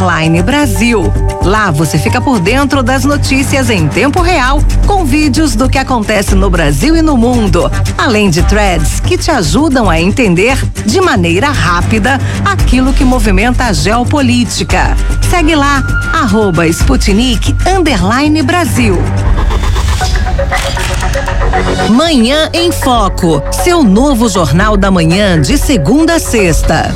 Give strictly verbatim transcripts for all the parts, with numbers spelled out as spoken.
underline Brasil. Lá você fica por dentro das notícias em tempo real, com vídeos do que acontece no Brasil e no mundo, além de threads que te ajudam a entender de maneira rápida aquilo que movimenta a geopolítica. Segue lá, arroba Sputnik underline Brasil. Manhã em Foco, seu novo jornal da manhã de segunda a sexta.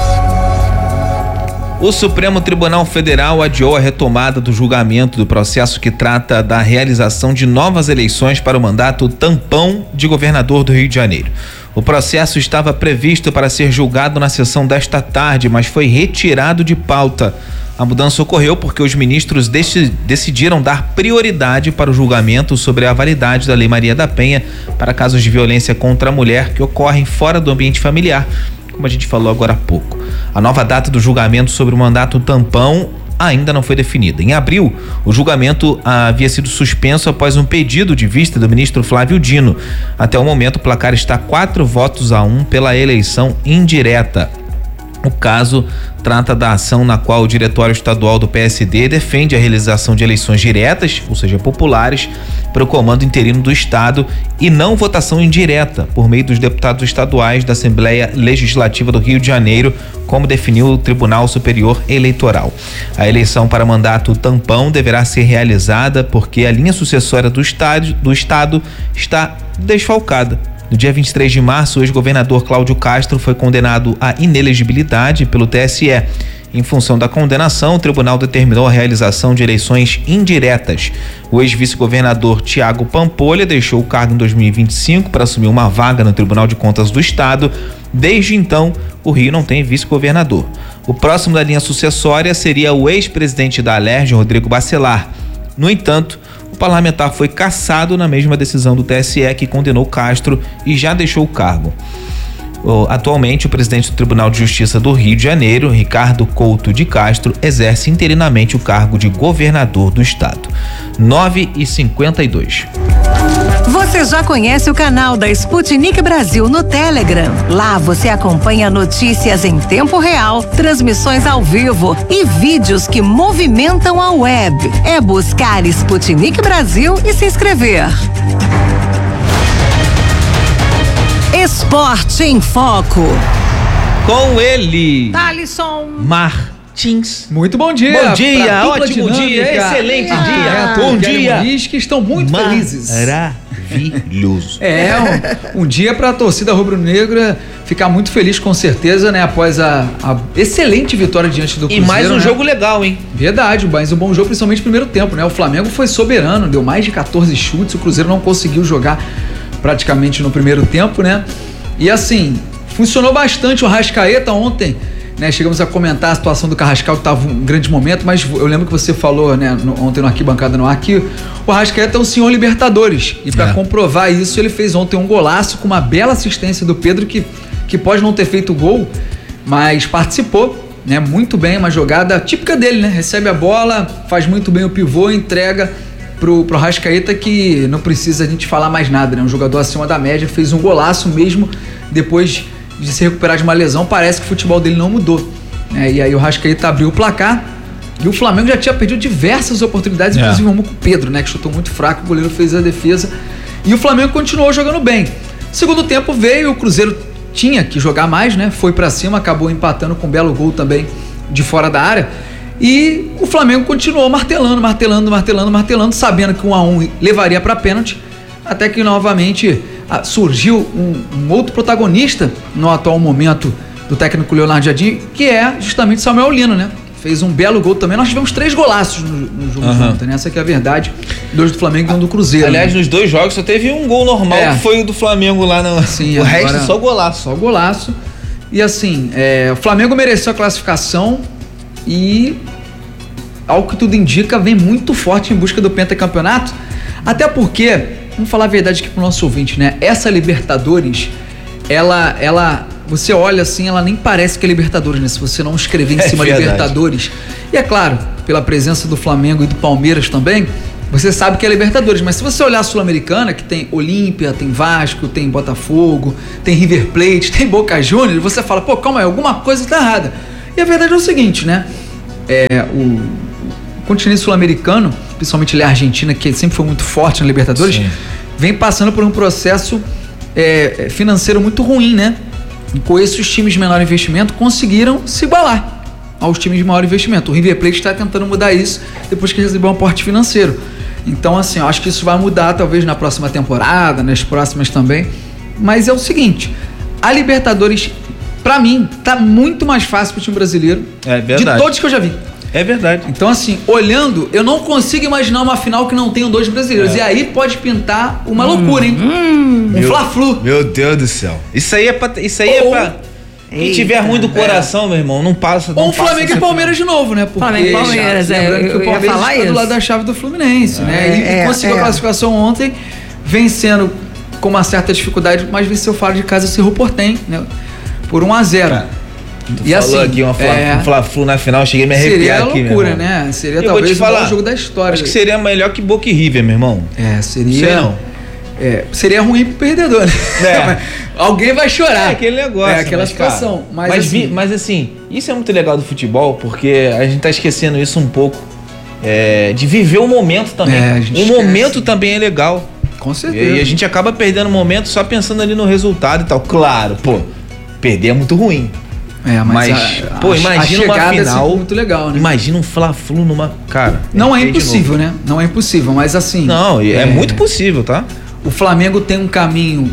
O Supremo Tribunal Federal adiou a retomada do julgamento do processo que trata da realização de novas eleições para o mandato tampão de governador do Rio de Janeiro. O processo estava previsto para ser julgado na sessão desta tarde, mas foi retirado de pauta. A mudança ocorreu porque os ministros dec- decidiram dar prioridade para o julgamento sobre a validade da Lei Maria da Penha para casos de violência contra a mulher que ocorrem fora do ambiente familiar, como a gente falou agora há pouco. A nova data do julgamento sobre o mandato tampão ainda não foi definida. Em abril, o julgamento havia sido suspenso após um pedido de vista do ministro Flávio Dino. Até o momento, o placar está quatro votos a um pela eleição indireta. O caso trata da ação na qual o Diretório Estadual do P S D defende a realização de eleições diretas, ou seja, populares, para o comando interino do Estado e não votação indireta por meio dos deputados estaduais da Assembleia Legislativa do Rio de Janeiro, como definiu o Tribunal Superior Eleitoral. A eleição para mandato tampão deverá ser realizada porque a linha sucessória do Estado, do Estado está desfalcada. No dia vinte e três de março, o ex-governador Cláudio Castro foi condenado à inelegibilidade pelo T S E. Em função da condenação, o tribunal determinou a realização de eleições indiretas. O ex-vice-governador Tiago Pampolha deixou o cargo em dois mil e vinte e cinco para assumir uma vaga no Tribunal de Contas do Estado. Desde então, o Rio não tem vice-governador. O próximo da linha sucessória seria o ex-presidente da Alerj, Rodrigo Bacelar. No entanto, o parlamentar foi cassado na mesma decisão do T S E, que condenou Castro e já deixou o cargo. Atualmente, o presidente do Tribunal de Justiça do Rio de Janeiro, Ricardo Couto de Castro, exerce interinamente o cargo de governador do estado. nove e cinquenta e dois. Você já conhece o canal da Sputnik Brasil no Telegram? Lá você acompanha notícias em tempo real, transmissões ao vivo e vídeos que movimentam a web. É buscar Sputnik Brasil e se inscrever. Esporte em Foco. Com ele, Thalisson Martins. Muito bom dia. Bom dia, ótimo dia, excelente ah, dia. É, bom dia. Muniz, que estão muito felizes. Maravilhoso. É, um, um dia para a torcida rubro-negra ficar muito feliz, com certeza, né? Após a, a excelente vitória diante do Cruzeiro. E mais um né? jogo legal, hein? Verdade, mas um bom jogo, principalmente no primeiro tempo, né? O Flamengo foi soberano, deu mais de quatorze chutes, o Cruzeiro não conseguiu jogar praticamente no primeiro tempo, né? E assim, funcionou bastante o Arrascaeta ontem, né? Chegamos a comentar a situação do Carrascal, que estava um grande momento, mas eu lembro que você falou, né, no, ontem no Arquibancada no Ar, que o Arrascaeta é um senhor Libertadores, e para é. comprovar isso, ele fez ontem um golaço com uma bela assistência do Pedro, que, que pode não ter feito gol, mas participou, né? Muito bem, uma jogada típica dele, né? Recebe a bola, faz muito bem o pivô, entrega pro, pro Arrascaeta, que não precisa a gente falar mais nada, né? Um jogador acima da média, fez um golaço mesmo depois de se recuperar de uma lesão. Parece que o futebol dele não mudou, né? E aí o Arrascaeta abriu o placar e o Flamengo já tinha perdido diversas oportunidades, é. inclusive uma com o Pedro, né? Que chutou muito fraco, o goleiro fez a defesa e o Flamengo continuou jogando bem. Segundo tempo veio, o Cruzeiro tinha que jogar mais, né? Foi pra cima, acabou empatando com um belo gol também de fora da área. E o Flamengo continuou martelando, martelando, martelando, martelando, sabendo que um a um levaria para pênalti, até que novamente ah, surgiu um, um outro protagonista no atual momento do técnico Leonardo Jardim, que é justamente Samuel Lino, né? Fez um belo gol também. Nós tivemos três golaços no, no jogo uhum. ontem, né? Essa que é a verdade. Dois do Flamengo e um do Cruzeiro. Aliás, né? nos dois jogos só teve um gol normal, é. que foi o do Flamengo lá no... Sim, o resto só golaço. Só golaço. E assim, é, o Flamengo mereceu a classificação e, ao que tudo indica, vem muito forte em busca do pentacampeonato. Até porque, vamos falar a verdade aqui pro nosso ouvinte, né? Essa Libertadores, ela, ela, você olha assim, ela nem parece que é Libertadores, né? Se você não escrever em cima é Libertadores. E é claro, pela presença do Flamengo e do Palmeiras também, você sabe que é Libertadores. Mas se você olhar a Sul-Americana, que tem Olímpia, tem Vasco, tem Botafogo, tem River Plate, tem Boca Juniors, você fala, pô, calma aí, alguma coisa tá errada. E a verdade é o seguinte, né? é, o, o continente sul-americano, principalmente a Argentina, que sempre foi muito forte na Libertadores, Sim. vem passando por um processo é, financeiro muito ruim, né? E com isso, os times de menor investimento conseguiram se igualar aos times de maior investimento. O River Plate está tentando mudar isso depois que recebeu um aporte financeiro. Então, assim, eu acho que isso vai mudar talvez na próxima temporada, nas próximas também. Mas é o seguinte, a Libertadores, pra mim, tá muito mais fácil pro time brasileiro. É verdade. De todos que eu já vi. É verdade. Então, assim, olhando, eu não consigo imaginar uma final que não tenham dois brasileiros. É. E aí pode pintar uma hum, loucura, hein? Hum, um Fla-Flu. Meu Deus do céu. Isso aí é pra... Isso aí Ou, é pra... Quem tiver ruim do coração, é. meu irmão, não passa. Não Ou Flamengo e Palmeiras de novo, né? Porque Flamengo e Palmeiras, é. Lembrando que o Palmeiras está do lado da chave do Fluminense, é, né? E, é, e conseguiu é. a classificação ontem, vencendo com uma certa dificuldade, mas venceu fora de casa o Cerro Porteño, né? Por um a zero. É. Tu e falou assim, aqui uma Fla, é, um Fla-Flu na final, eu cheguei a me arrepiar aqui, Seria loucura, né? Seria eu talvez o maior jogo da história. Acho que seria melhor que Boca e River, meu irmão. É, seria... Sei não. É, seria ruim pro perdedor, né? É. Alguém vai chorar. É aquele negócio. É aquela mas, situação. Cara, mas, mas, assim, vi, mas assim, isso é muito legal do futebol, porque a gente tá esquecendo isso um pouco. É, de viver o momento também. É, o esquece. momento também é legal. Com certeza. E a gente acaba perdendo o momento só pensando ali no resultado e tal. Claro, pô, perder é muito ruim. É, mas, mas a, pô, a, imagina a uma final. Assim, muito legal, né? Imagina um Fla-Flu numa. Cara. Não é impossível, né? Não é impossível, mas assim. Não, é, é muito possível, tá? O Flamengo tem um caminho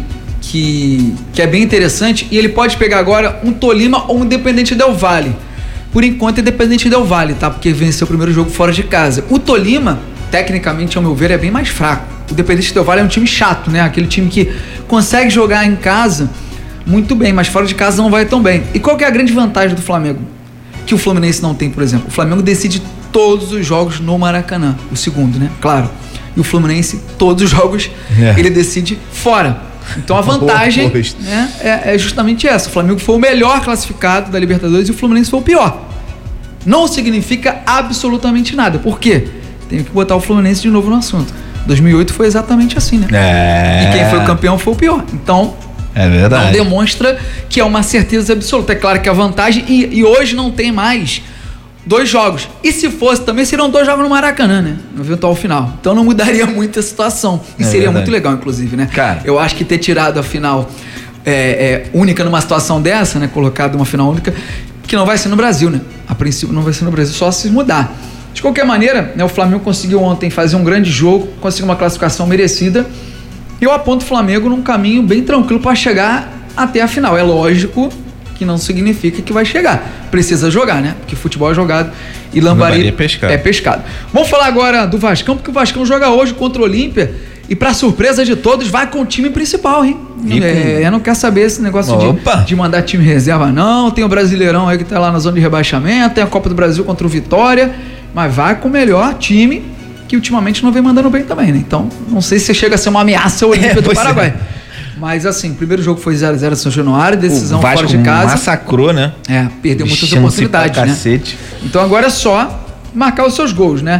que, que é bem interessante e ele pode pegar agora um Tolima ou um Independente Del Valle. Por enquanto, Independente Del Valle, tá? Porque venceu o primeiro jogo fora de casa. O Tolima, tecnicamente, ao meu ver, é bem mais fraco. O Independente Del Valle é um time chato, né? Aquele time que consegue jogar em casa muito bem, mas fora de casa não vai tão bem. E qual que é a grande vantagem do Flamengo? Que o Fluminense não tem, por exemplo. O Flamengo decide todos os jogos no Maracanã. O segundo, né? Claro. E o Fluminense, todos os jogos, é. ele decide fora. Então a vantagem né, é, é justamente essa. O Flamengo foi o melhor classificado da Libertadores e o Fluminense foi o pior. Não significa absolutamente nada. Por quê? Tem que botar o Fluminense de novo no assunto. dois mil e oito foi exatamente assim, né? É. E quem foi o campeão foi o pior. Então, é verdade. Não demonstra que é uma certeza absoluta. É claro que a vantagem... E, e hoje não tem mais dois jogos. E se fosse, também seriam dois jogos no Maracanã, né? No eventual final. Então não mudaria muito a situação. E é seria verdade. muito legal, inclusive, né? Cara. Eu acho que ter tirado a final é, é, única numa situação dessa, né? Colocado uma final única, que não vai ser no Brasil, né? A princípio não vai ser no Brasil, só se mudar. De qualquer maneira, né, o Flamengo conseguiu ontem fazer um grande jogo, conseguiu uma classificação merecida. E eu aponto o Flamengo num caminho bem tranquilo para chegar até a final. É lógico que não significa que vai chegar. Precisa jogar, né? Porque futebol é jogado e lambari é pescado. é pescado. Vamos falar agora do Vascão, porque o Vascão joga hoje contra o Olímpia e, para surpresa de todos, vai com o time principal, hein? É, eu não quero saber esse negócio de, de mandar time reserva, não. Tem o Brasileirão aí que tá lá na zona de rebaixamento, tem a Copa do Brasil contra o Vitória, mas vai com o melhor time, que ultimamente não vem mandando bem também, né? Então, não sei se chega a ser uma ameaça ao Olímpia é, do Paraguai. É. Mas assim, o primeiro jogo foi zero a zero São Januário, decisão fora de casa. Massacrou, né? É, perdeu muitas oportunidades, né? Cacete. Então agora é só marcar os seus gols, né?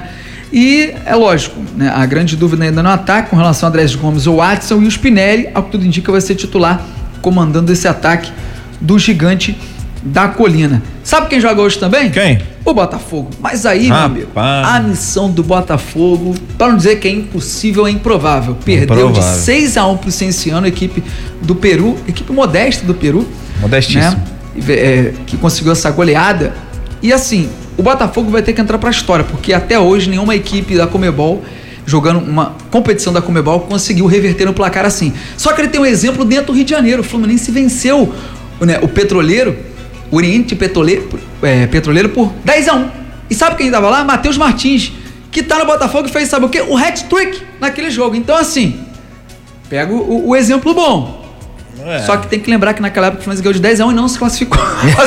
E é lógico, né? A grande dúvida ainda no ataque com relação a Andrés Gomes ou Watson, e o Spinelli, ao que tudo indica, vai ser titular comandando esse ataque do gigante da colina. Sabe quem joga hoje também? Quem? O Botafogo. Mas aí, meu amigo, a missão do Botafogo, para não dizer que é impossível, é improvável. Perdeu improvável. de seis a um pro Cienciano, equipe do Peru, equipe modesta do Peru. Modestíssimo. Né? É, que conseguiu essa goleada. E assim, o Botafogo vai ter que entrar pra história, porque até hoje nenhuma equipe da Conmebol, jogando uma competição da Conmebol, conseguiu reverter no placar assim. Só que ele tem um exemplo dentro do Rio de Janeiro. O Fluminense venceu, né, o Petroleiro, o Oriente Petroleiro, é, Petroleiro por dez a um. E sabe quem estava lá? Matheus Martins, que tá no Botafogo e fez, sabe o quê? O hat-trick naquele jogo. Então, assim, pega o, o exemplo bom. É. Só que tem que lembrar que naquela época o Fluminense ganhou de dez a um e não se classificou.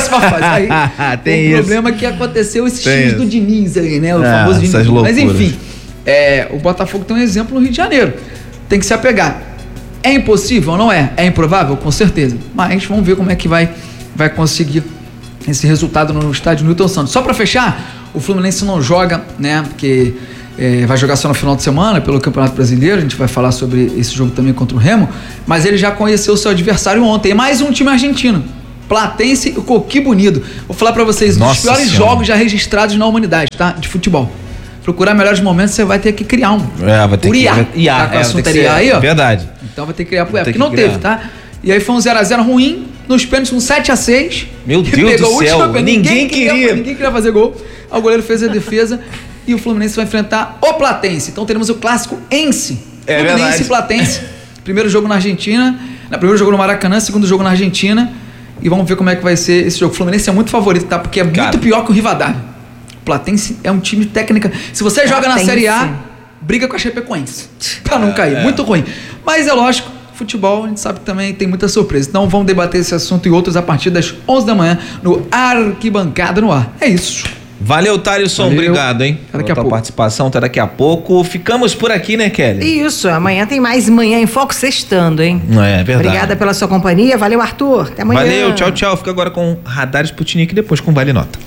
Aí, tem o problema é que aconteceu esses tem times isso. do Diniz aí, né? O é, famoso Diniz. Loucuras. Mas enfim, é, o Botafogo tem um exemplo no Rio de Janeiro. Tem que se apegar. É impossível, não é? É improvável? Com certeza. Mas vamos ver como é que vai, vai conseguir esse resultado no estádio Newton Santos. Só para fechar, o Fluminense não joga, né? Porque é, vai jogar só no final de semana pelo Campeonato Brasileiro. A gente vai falar sobre esse jogo também contra o Remo. Mas ele já conheceu o seu adversário ontem. É mais um time argentino. Platense e Coquimbo Unido. Vou falar pra vocês, um dos piores senhora. jogos já registrados na humanidade, tá? De futebol. Procurar melhores momentos, você vai ter que criar um. É, vai ter por que... I A. I A, tá com é, assunto ser, aí, ó. Verdade. Então vai ter que criar por I A, porque que não criar. teve, tá? E aí foi um zero a zero ruim, nos pênaltis um sete a seis. Meu Deus do céu, ninguém, ninguém queria. queria. Ninguém queria fazer gol. Aí o goleiro fez a defesa e o Fluminense vai enfrentar o Platense. Então teremos o clássico Ense. É Fluminense verdade. e Platense. Primeiro jogo na Argentina, primeiro jogo no Maracanã, segundo jogo na Argentina. E vamos ver como é que vai ser esse jogo. O Fluminense é muito favorito, tá? Porque é Cara. muito pior que o Rivadavia. O Platense é um time técnica. Se você Platense. joga na Série A, briga com a Chapecoense. Pra não cair. É. Muito ruim. Mas é lógico, futebol a gente sabe que também tem muita surpresa. Então vamos debater esse assunto e outros a partir das onze da manhã no Arquibancada no Ar. É isso. Valeu, Thaleson, obrigado, hein? Até daqui a pouco. Participação, até daqui a pouco. Ficamos por aqui, né, Kelly? Isso, amanhã tem mais Manhã em Foco sextando, hein? É verdade. Obrigada pela sua companhia, valeu, Arthur, até amanhã. Valeu, tchau, tchau. Fica agora com Radar Sputnik e depois com Vale Nota.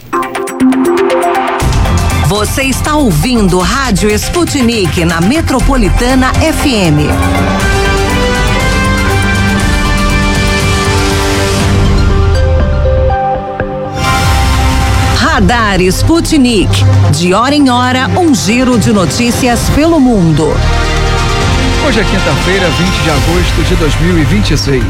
Você está ouvindo Rádio Sputnik na Metropolitana F M. Radar Sputnik. De hora em hora, um giro de notícias pelo mundo. Hoje é quinta-feira, vinte de agosto de dois mil e vinte e seis.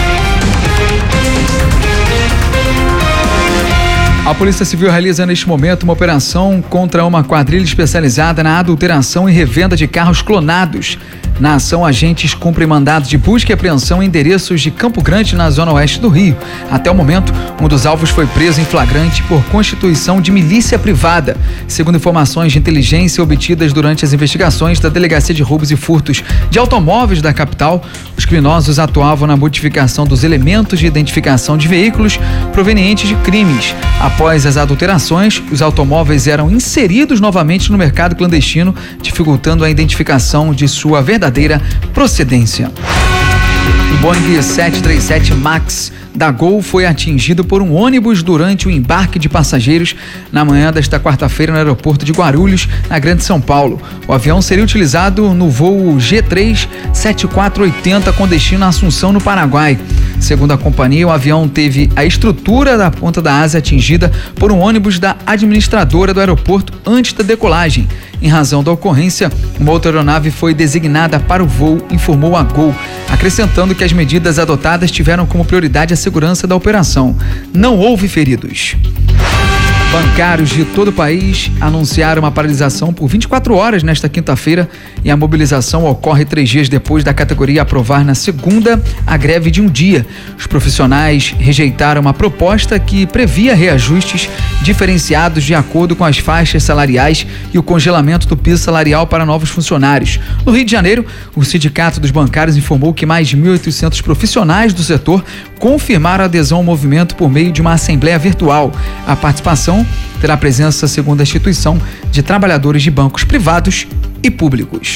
A Polícia Civil realiza neste momento uma operação contra uma quadrilha especializada na adulteração e revenda de carros clonados. Na ação, agentes cumprem mandados de busca e apreensão em endereços de Campo Grande, na zona oeste do Rio. Até o momento, um dos alvos foi preso em flagrante por constituição de milícia privada. Segundo informações de inteligência obtidas durante as investigações da Delegacia de Roubos e Furtos de Automóveis da capital, os criminosos atuavam na modificação dos elementos de identificação de veículos provenientes de crimes. Após as adulterações, os automóveis eram inseridos novamente no mercado clandestino, dificultando a identificação de sua verdadeira procedência. O Boeing sete três sete Max da Gol foi atingido por um ônibus durante o embarque de passageiros na manhã desta quarta-feira no aeroporto de Guarulhos, na Grande São Paulo. O avião seria utilizado no voo G três sete quatro oito zero com destino a Assunção, no Paraguai. Segundo a companhia, o avião teve a estrutura da ponta da asa atingida por um ônibus da administradora do aeroporto antes da decolagem. Em razão da ocorrência, uma outra aeronave foi designada para o voo, informou a Gol, acrescentando que as medidas adotadas tiveram como prioridade a segurança da operação. Não houve feridos. Bancários de todo o país anunciaram uma paralisação por vinte e quatro horas nesta quinta-feira e a mobilização ocorre três dias depois da categoria aprovar na segunda a greve de um dia. Os profissionais rejeitaram uma proposta que previa reajustes diferenciados de acordo com as faixas salariais e o congelamento do piso salarial para novos funcionários. No Rio de Janeiro, o Sindicato dos Bancários informou que mais de mil e oitocentos profissionais do setor confirmaram a adesão ao movimento por meio de uma assembleia virtual. A participação terá presença, segundo a instituição, de trabalhadores de bancos privados e públicos.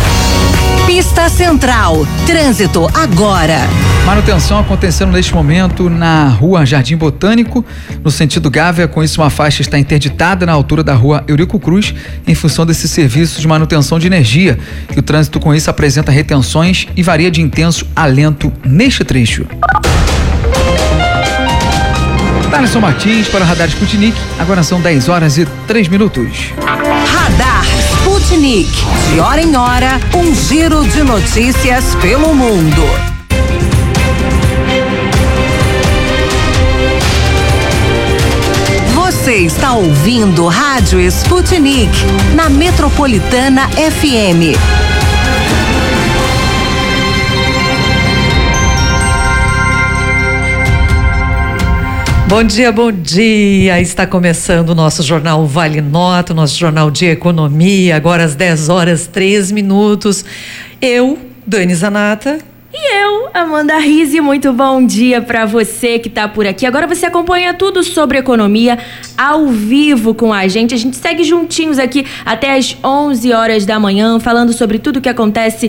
Pista Central, trânsito agora. Manutenção acontecendo neste momento na rua Jardim Botânico, no sentido Gávea. Com isso, uma faixa está interditada na altura da rua Eurico Cruz, em função desse serviço de manutenção de energia. E o trânsito, com isso, apresenta retenções e varia de intenso a lento neste trecho. Thaleson Martins para o Radar Sputnik. Agora são dez horas e três minutos. Radar Sputnik. De hora em hora, um giro de notícias pelo mundo. Você está ouvindo Rádio Sputnik na Metropolitana F M. Bom dia, bom dia. Está começando o nosso jornal Vale Nota, o nosso jornal de economia, agora às dez horas, três minutos. Eu, Dani Zanata. E eu, Amanda Rizzi, muito bom dia para você que tá por aqui. Agora você acompanha tudo sobre economia ao vivo com a gente. A gente segue juntinhos aqui até às onze horas da manhã, falando sobre tudo que acontece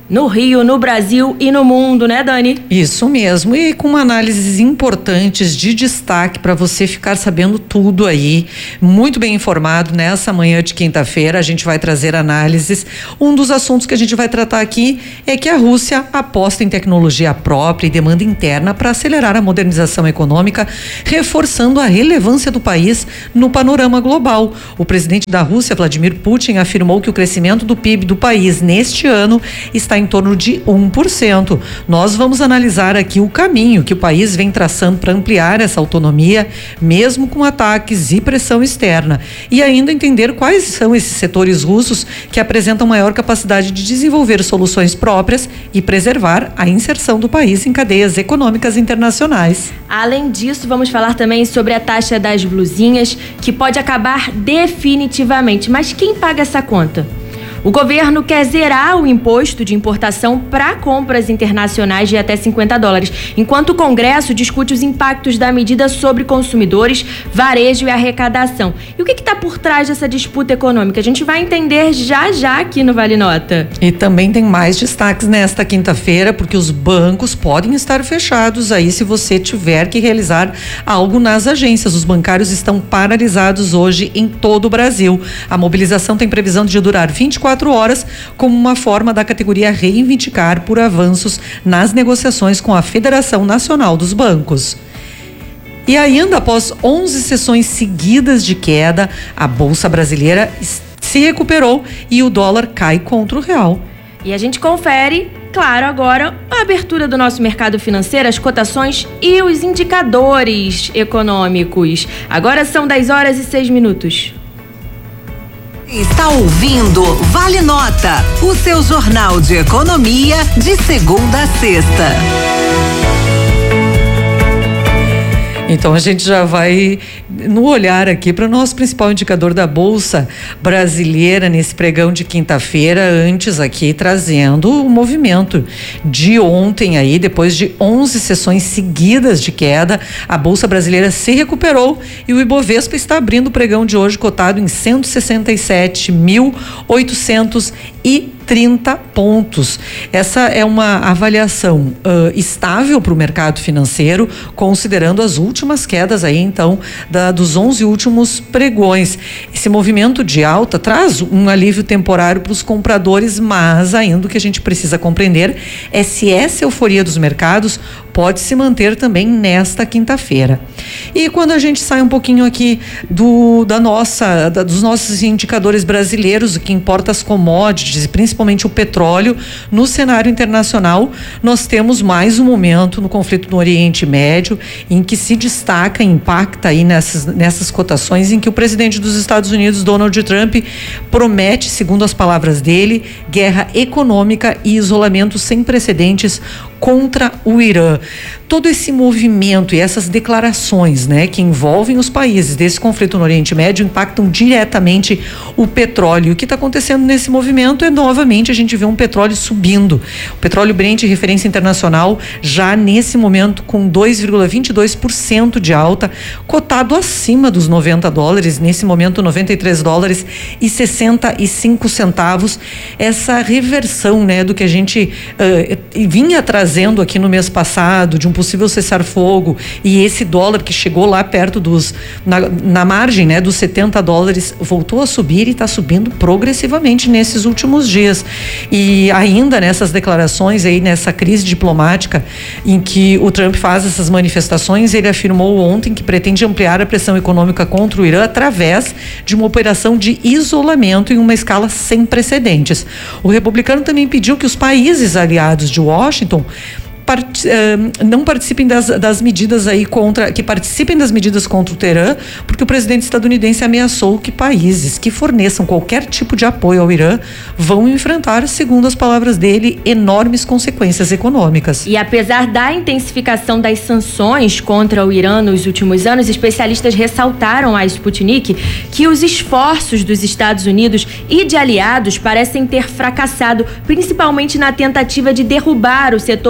no Rio, no Brasil e no mundo, né, Dani? Isso mesmo, e com análises importantes de destaque para você ficar sabendo tudo aí, muito bem informado. Nessa manhã de quinta-feira a gente vai trazer análises. Um dos assuntos que a gente vai tratar aqui é que a Rússia aposta em tecnologia própria e demanda interna para acelerar a modernização econômica, reforçando a relevância do país no panorama global. O presidente da Rússia, Vladimir Putin, afirmou que o crescimento do P I B do país neste ano está em torno de um por cento. Nós vamos analisar aqui o caminho que o país vem traçando para ampliar essa autonomia, mesmo com ataques e pressão externa, e ainda entender quais são esses setores russos que apresentam maior capacidade de desenvolver soluções próprias e preservar a inserção do país em cadeias econômicas internacionais. Além disso, vamos falar também sobre a taxa das blusinhas, que pode acabar definitivamente. Mas quem paga essa conta? O governo quer zerar o imposto de importação para compras internacionais de até cinquenta dólares, enquanto o Congresso discute os impactos da medida sobre consumidores, varejo e arrecadação. E o que está por trás dessa disputa econômica? A gente vai entender já já aqui no Vale Nota. E também tem mais destaques nesta quinta-feira, porque os bancos podem estar fechados aí se você tiver que realizar algo nas agências. Os bancários estão paralisados hoje em todo o Brasil. A mobilização tem previsão de durar vinte e quatro horas, como uma forma da categoria reivindicar por avanços nas negociações com a Federação Nacional dos Bancos. E ainda após onze sessões seguidas de queda, a Bolsa Brasileira se recuperou e o dólar cai contra o real. E a gente confere, claro, agora a abertura do nosso mercado financeiro, as cotações e os indicadores econômicos. Agora são dez horas e seis minutos. Está ouvindo Vale Nota, o seu jornal de economia de segunda a sexta. Então a gente já vai no olhar aqui para o nosso principal indicador da Bolsa Brasileira nesse pregão de quinta-feira, antes aqui trazendo o movimento de ontem aí, depois de onze sessões seguidas de queda, a Bolsa Brasileira se recuperou e o Ibovespa está abrindo o pregão de hoje cotado em cento e sessenta e sete mil oitocentos e trinta pontos. Essa é uma avaliação uh, estável para o mercado financeiro, considerando as últimas quedas aí, então, da, dos onze últimos pregões. Esse movimento de alta traz um alívio temporário para os compradores, mas ainda o que a gente precisa compreender é se essa euforia dos mercados pode se manter também nesta quinta-feira. E quando a gente sai um pouquinho aqui do, da nossa, da, dos nossos indicadores brasileiros, o que importa as commodities, principalmente o petróleo, no cenário internacional, nós temos mais um momento no conflito no Oriente Médio, em que se destaca, impacta aí nessas, nessas cotações, em que o presidente dos Estados Unidos, Donald Trump, promete, segundo as palavras dele, guerra econômica e isolamento sem precedentes contra o Irã. Todo esse movimento e essas declarações, né, que envolvem os países desse conflito no Oriente Médio impactam diretamente o petróleo. O que está acontecendo nesse movimento é, novamente, a gente vê um petróleo subindo. O petróleo Brent, referência internacional, já nesse momento com dois vírgula vinte e dois por cento de alta, cotado acima dos noventa dólares, nesse momento noventa e três dólares e sessenta e cinco centavos. Essa reversão, né, do que a gente uh, vinha trazendo aqui no mês passado, de um possível cessar-fogo, e esse dólar que chegou lá perto dos, na, na margem, né, dos setenta dólares, voltou a subir e está subindo progressivamente nesses últimos dias. E ainda nessas declarações aí, nessa crise diplomática em que o Trump faz essas manifestações, ele afirmou ontem que pretende ampliar a pressão econômica contra o Irã através de uma operação de isolamento em uma escala sem precedentes. O republicano também pediu que os países aliados de Washington Part, uh, não participem das, das medidas aí contra, que participem das medidas contra o Teherã, porque o presidente estadunidense ameaçou que países que forneçam qualquer tipo de apoio ao Irã vão enfrentar, segundo as palavras dele, enormes consequências econômicas. E apesar da intensificação das sanções contra o Irã nos últimos anos, especialistas ressaltaram à Sputnik que os esforços dos Estados Unidos e de aliados parecem ter fracassado, principalmente na tentativa de derrubar o setor petroquímico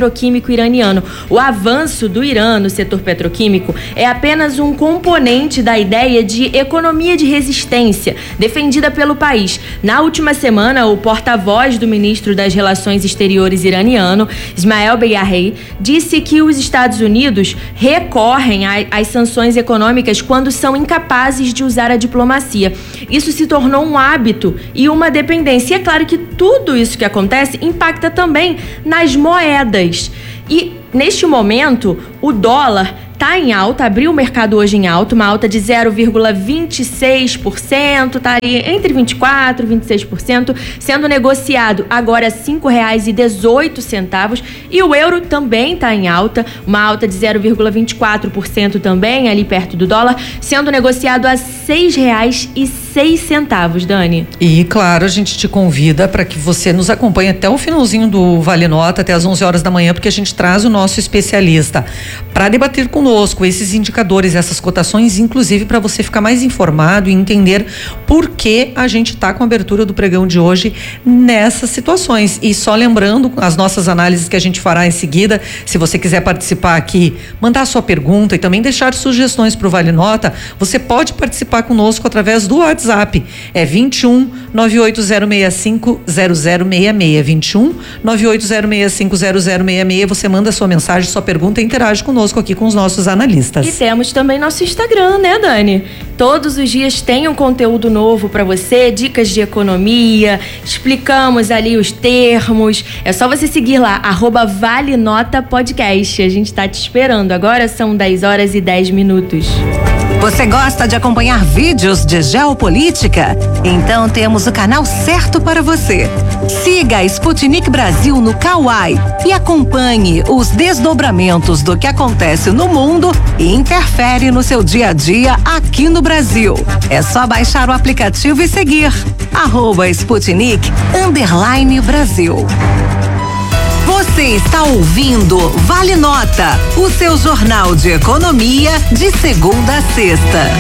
petroquímico iraniano. O avanço do Irã no setor petroquímico é apenas um componente da ideia de economia de resistência defendida pelo país. Na última semana, o porta-voz do ministro das Relações Exteriores iraniano, Ismael Beghai, disse que os Estados Unidos recorrem às sanções econômicas quando são incapazes de usar a diplomacia. Isso se tornou um hábito e uma dependência. E é claro que tudo isso que acontece impacta também nas moedas. E, neste momento, o dólar está em alta, abriu o mercado hoje em alta, uma alta de zero vírgula vinte e seis por cento, está ali entre vinte e quatro por cento e vinte e seis por cento, sendo negociado agora a cinco reais e dezoito centavos, e o euro também está em alta, uma alta de zero vírgula vinte e quatro por cento também, ali perto do dólar, sendo negociado a seis reais e seis centavos, Dani. E, claro, a gente te convida para que você nos acompanhe até o finalzinho do Vale Nota, até as onze horas da manhã, porque a gente traz o nosso especialista para debater conosco esses indicadores, essas cotações, inclusive para você ficar mais informado e entender por que a gente está com a abertura do pregão de hoje nessas situações. E só lembrando as nossas análises que a gente fará em seguida, se você quiser participar aqui, mandar sua pergunta e também deixar sugestões para o Vale Nota, você pode participar conosco através do WhatsApp. É vinte e um, nove oito zero seis cinco, zero zero seis seis. vinte e um, nove oito zero seis cinco, zero zero seis seis. Você manda sua mensagem, sua pergunta e interage conosco aqui com os nossos analistas. E temos também nosso Instagram, né, Dani? Todos os dias tem um conteúdo novo para você, dicas de economia, explicamos ali os termos. É só você seguir lá, arroba Vale Nota Podcast. A gente tá te esperando. Agora são dez horas e dez minutos. Você gosta de acompanhar vídeos de geopolítica? Então temos o canal certo para você. Siga a Sputnik Brasil no Kawai e acompanhe os desdobramentos do que acontece no mundo e interfere no seu dia a dia aqui no Brasil. É só baixar o aplicativo e seguir. Arroba Sputnik Underline Brasil. Você está ouvindo Vale Nota, o seu jornal de economia de segunda a sexta.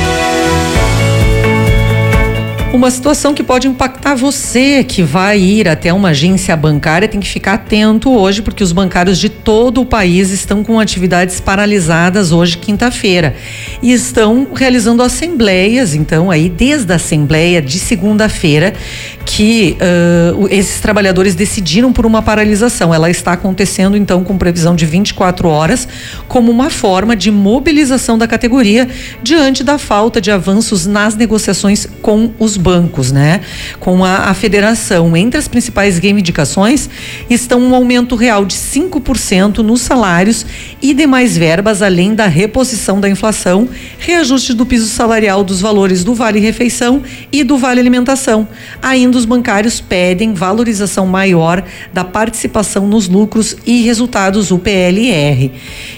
Uma situação que pode impactar você que vai ir até uma agência bancária, tem que ficar atento hoje, porque os bancários de todo o país estão com atividades paralisadas hoje, quinta-feira, e estão realizando assembleias, então aí desde a assembleia de segunda-feira que uh, esses trabalhadores decidiram por uma paralisação. Ela está acontecendo então com previsão de vinte e quatro horas, como uma forma de mobilização da categoria diante da falta de avanços nas negociações com os bancos, né? Com a, a federação. Entre as principais reivindicações estão um aumento real de cinco por cento nos salários e demais verbas, além da reposição da inflação, reajuste do piso salarial dos valores do Vale Refeição e do Vale Alimentação. Ainda os bancários pedem valorização maior da participação nos lucros e resultados U P L R.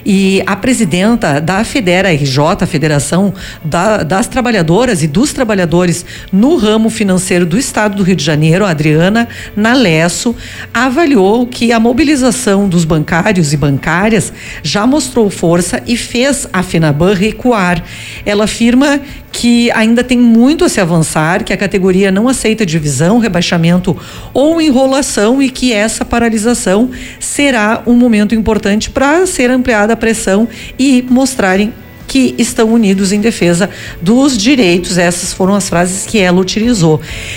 E a presidenta da Federa R J, a Federação da, das Trabalhadoras e dos Trabalhadores no ramo financeiro do Estado do Rio de Janeiro, Adriana Nalesso, avaliou que a mobilização dos bancários e bancárias já mostrou força e fez a FENABAN recuar. Ela afirma que ainda tem muito a se avançar, que a categoria não aceita divisão, rebaixamento ou enrolação e que essa paralisação será um momento importante para ser ampliada a pressão e mostrarem que estão unidos em defesa dos direitos. Essas foram as frases que ela utilizou.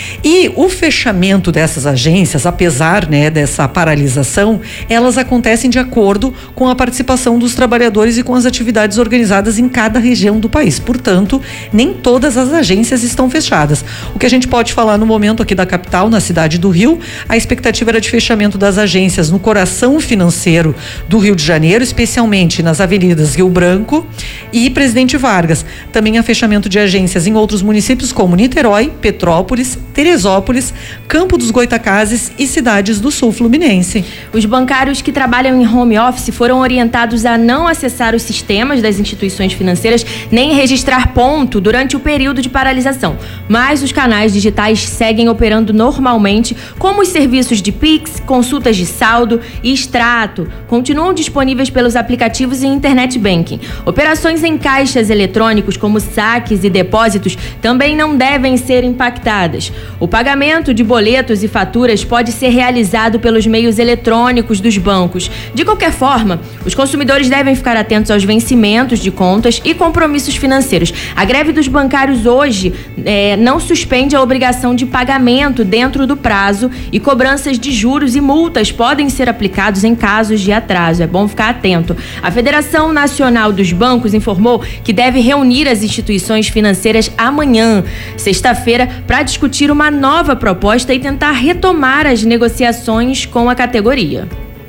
E o fechamento dessas agências, apesar, né, dessa paralisação, elas acontecem de acordo com a participação dos trabalhadores e com as atividades organizadas em cada região do país. Portanto, nem todas as agências estão fechadas. O que a gente pode falar no momento aqui da capital, na cidade do Rio, a expectativa era de fechamento das agências no coração financeiro do Rio de Janeiro, especialmente nas avenidas Rio Branco e Presidente Vargas. Também há fechamento de agências em outros municípios como Niterói, Petrópolis, Teresópolis, Campo dos Goitacazes e cidades do sul fluminense. Os bancários que trabalham em home office foram orientados a não acessar os sistemas das instituições financeiras nem registrar ponto durante o período de paralisação. Mas os canais digitais seguem operando normalmente, como os serviços de Pix, consultas de saldo e extrato, continuam disponíveis pelos aplicativos e internet banking. Operações em caixas eletrônicos, como saques e depósitos, também não devem ser impactadas. O pagamento de boletos e faturas pode ser realizado pelos meios eletrônicos dos bancos. De qualquer forma, os consumidores devem ficar atentos aos vencimentos de contas e compromissos financeiros. A greve dos bancários hoje é, não suspende a obrigação de pagamento dentro do prazo e cobranças de juros e multas podem ser aplicados em casos de atraso. É bom ficar atento. A Federação Nacional dos Bancos informou que deve reunir as instituições financeiras amanhã, sexta-feira, para discutir uma nova proposta e tentar retomar as negociações com a categoria.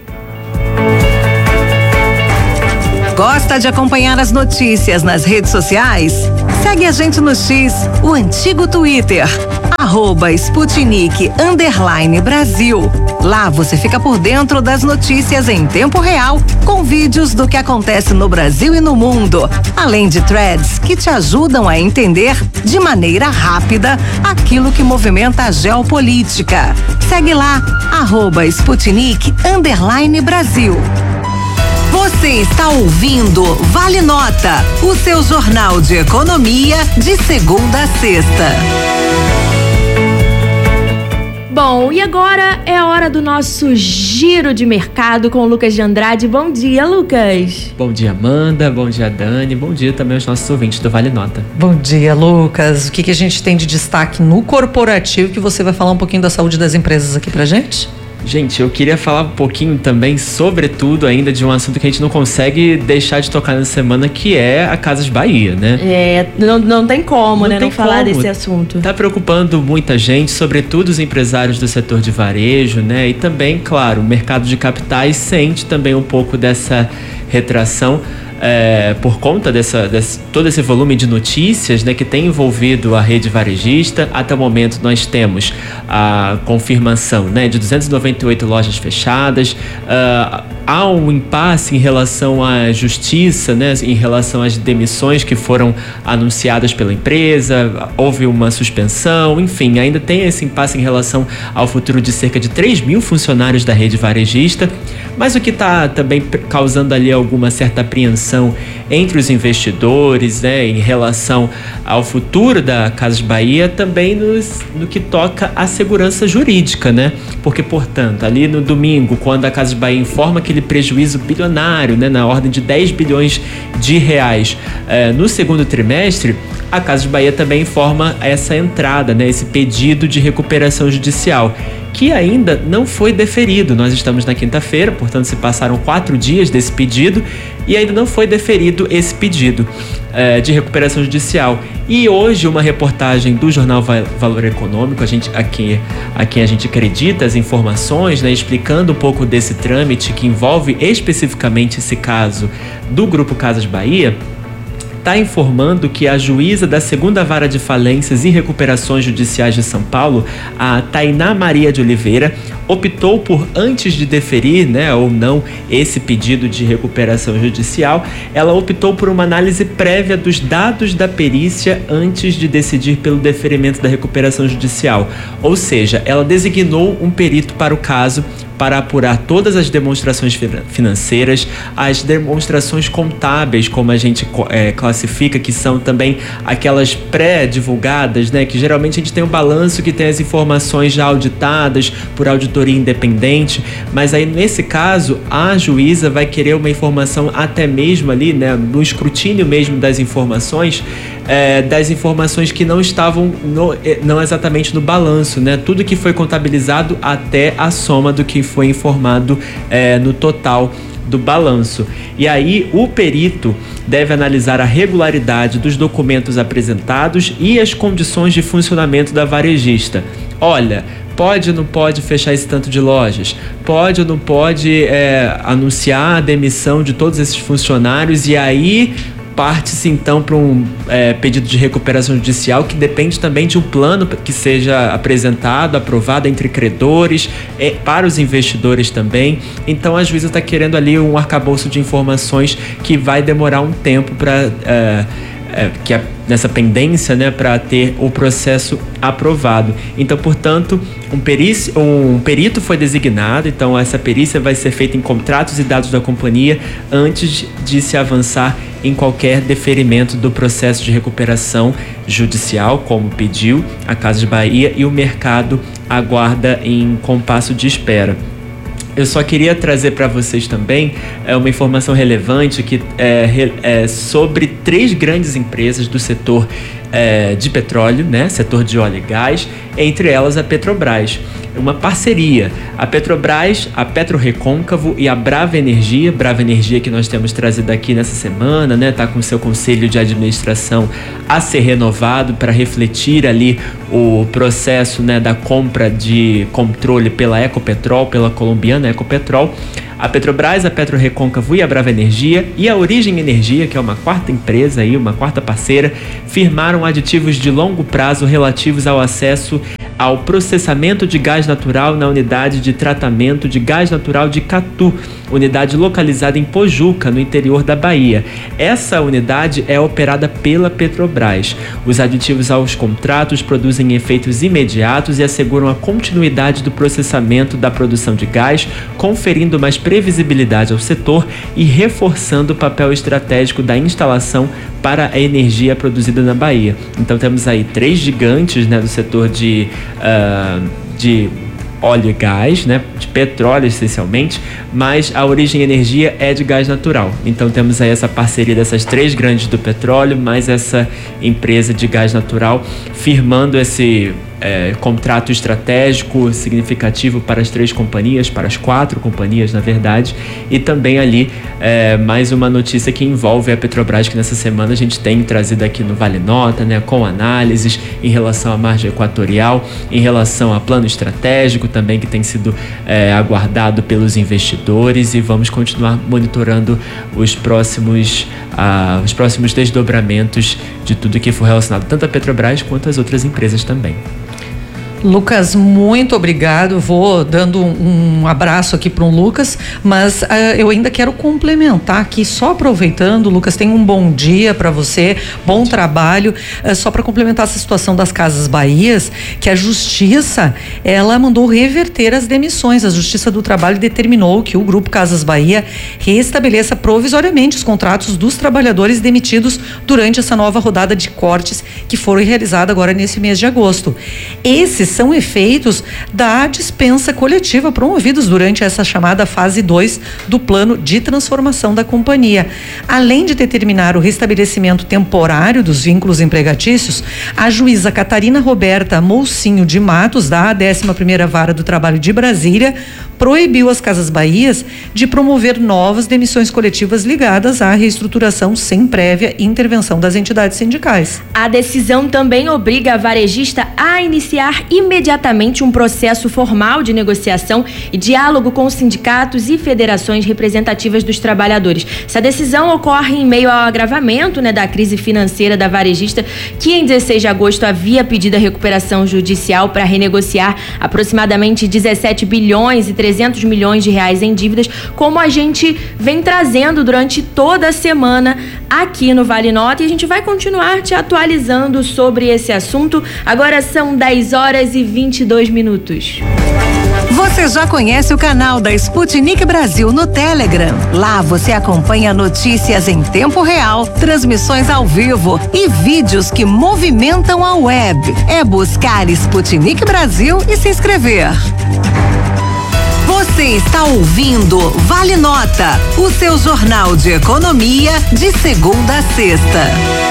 Gosta de acompanhar as notícias nas redes sociais? Segue a gente no X, o antigo Twitter, arroba Sputnik underline Brasil. Lá você fica por dentro das notícias em tempo real, com vídeos do que acontece no Brasil e no mundo, além de threads que te ajudam a entender de maneira rápida aquilo que movimenta a geopolítica. Segue lá, arroba Sputnik underline Brasil. Você está ouvindo Vale Nota, o seu jornal de economia de segunda a sexta. Bom, e agora é a hora do nosso giro de mercado com o Lucas de Andrade. Bom dia, Lucas. Bom dia, Amanda. Bom dia, Dani. Bom dia também aos nossos ouvintes do Vale Nota. Bom dia, Lucas. O que, que a gente tem de destaque no corporativo, que você vai falar um pouquinho da saúde das empresas aqui pra gente? Gente, eu queria falar um pouquinho também, sobretudo ainda, de um assunto que a gente não consegue deixar de tocar nessa semana, que é a Casas Bahia, né? É, não, não tem como, não né, tem não falar como. desse assunto. Tá preocupando muita gente, sobretudo os empresários do setor de varejo, né? E também, claro, o mercado de capitais sente também um pouco dessa retração. É, por conta dessa, desse, todo esse volume de notícias, né, que tem envolvido a rede varejista. Até o momento nós temos a confirmação, né, de duzentas e noventa e oito lojas fechadas. Uh, há um impasse em relação à justiça, né, em relação às demissões que foram anunciadas pela empresa. Houve uma suspensão, enfim, ainda tem esse impasse em relação ao futuro de cerca de três mil funcionários da rede varejista. Mas o que está também causando ali alguma certa apreensão entre os investidores, né, em relação ao futuro da Casas Bahia, também nos, no que toca à segurança jurídica, né? Porque, portanto, ali no domingo, quando a Casas Bahia informa aquele prejuízo bilionário, né, na ordem de dez bilhões de reais eh, no segundo trimestre, a Casas Bahia também informa essa entrada, né, esse pedido de recuperação judicial, que ainda não foi deferido. Nós estamos na quinta-feira, portanto se passaram quatro dias desse pedido e ainda não foi deferido esse pedido é, de recuperação judicial. E hoje uma reportagem do jornal Valor Econômico, a, gente, a, quem, a quem a gente acredita as informações, né, explicando um pouco desse trâmite que envolve especificamente esse caso do Grupo Casas Bahia, está informando que a juíza da segunda Vara de Falências e Recuperações Judiciais de São Paulo, a Tainá Maria de Oliveira, optou por, antes de deferir, né, ou não, esse pedido de recuperação judicial, ela optou por uma análise prévia dos dados da perícia antes de decidir pelo deferimento da recuperação judicial. Ou seja, ela designou um perito para o caso, para apurar todas as demonstrações financeiras, as demonstrações contábeis, como a gente é, classifica, que são também aquelas pré-divulgadas, né? Que geralmente a gente tem um balanço que tem as informações já auditadas por auditoria independente, mas aí nesse caso a juíza vai querer uma informação até mesmo ali, né? No escrutínio mesmo das informações, é, das informações que não estavam no, não exatamente no balanço, né? Tudo que foi contabilizado até a soma do que foi informado é, no total do balanço. E aí o perito deve analisar a regularidade dos documentos apresentados e as condições de funcionamento da varejista. Olha, pode ou não pode fechar esse tanto de lojas? Pode ou não pode é, anunciar a demissão de todos esses funcionários? E aí parte-se então para um é, pedido de recuperação judicial, que depende também de um plano que seja apresentado, aprovado entre credores, é, para os investidores também. Então a juíza está querendo ali um arcabouço de informações que vai demorar um tempo para é, é, que é nessa pendência, né, para ter o processo aprovado. Então, portanto, um, perício, um perito foi designado, então essa perícia vai ser feita em contratos e dados da companhia antes de se avançar em qualquer deferimento do processo de recuperação judicial, como pediu a Casas Bahia, e o mercado aguarda em compasso de espera. Eu só queria trazer para vocês também é, uma informação relevante que é, é sobre três grandes empresas do setor é, de petróleo, né, setor de óleo e gás, entre elas a Petrobras. Uma parceria, a Petrobras, a PetroRecôncavo e a Brava Energia, Brava Energia que nós temos trazido aqui nessa semana, né, tá com seu conselho de administração a ser renovado para refletir ali o processo, né, da compra de controle pela Ecopetrol, pela colombiana Ecopetrol. A Petrobras, a PetroRecôncavo e a Brava Energia e a Origem Energia, que é uma quarta empresa aí, uma quarta parceira, firmaram aditivos de longo prazo relativos ao acesso ao processamento de gás natural na unidade de tratamento de gás natural de Catu, unidade localizada em Pojuca, no interior da Bahia. Essa unidade é operada pela Petrobras. Os aditivos aos contratos produzem efeitos imediatos e asseguram a continuidade do processamento da produção de gás, conferindo mais previsibilidade ao setor e reforçando o papel estratégico da instalação para a energia produzida na Bahia. Então temos aí três gigantes, né, do setor de, uh, de óleo e gás, né, de petróleo essencialmente, mas a Origem Energia é de gás natural. Então temos aí essa parceria dessas três grandes do petróleo, mais essa empresa de gás natural, firmando esse É, contrato estratégico significativo para as três companhias, para as quatro companhias, na verdade, e também ali é, mais uma notícia que envolve a Petrobras, que nessa semana a gente tem trazido aqui no Vale Nota, né, com análises em relação à margem equatorial, em relação a plano estratégico também, que tem sido é, aguardado pelos investidores, e vamos continuar monitorando os próximos, ah, os próximos desdobramentos de tudo que for relacionado tanto à Petrobras quanto às outras empresas também. Lucas, muito obrigado. Vou dando um, um abraço aqui para o Lucas, mas uh, eu ainda quero complementar aqui, só aproveitando, Lucas, tenha um bom dia para você, bom trabalho. Uh, só para complementar essa situação das Casas Bahias, que a Justiça, ela mandou reverter as demissões. A Justiça do Trabalho determinou que o Grupo Casas Bahia restabeleça provisoriamente os contratos dos trabalhadores demitidos durante essa nova rodada de cortes que foram realizada agora nesse mês de agosto. Esses são efeitos da dispensa coletiva promovidos durante essa chamada fase dois do plano de transformação da companhia. Além de determinar o restabelecimento temporário dos vínculos empregatícios, a juíza Catarina Roberta Moucinho de Matos, da décima primeira Vara do Trabalho de Brasília, proibiu as Casas Bahias de promover novas demissões coletivas ligadas à reestruturação sem prévia intervenção das entidades sindicais. A decisão também obriga a varejista a iniciar imediatamente um processo formal de negociação e diálogo com os sindicatos e federações representativas dos trabalhadores. Essa decisão ocorre em meio ao agravamento, né, da crise financeira da varejista, que em dezesseis de agosto havia pedido a recuperação judicial para renegociar aproximadamente dezessete bilhões e trezentos milhões de reais em dívidas, como a gente vem trazendo durante toda a semana aqui no Vale Nota, e a gente vai continuar te atualizando sobre esse assunto. Agora são dez horas e vinte e dois minutos. Você já conhece o canal da Sputnik Brasil no Telegram? Lá você acompanha notícias em tempo real, transmissões ao vivo e vídeos que movimentam a web. É buscar Sputnik Brasil e se inscrever. Você está ouvindo Vale Nota, o seu jornal de economia de segunda a sexta.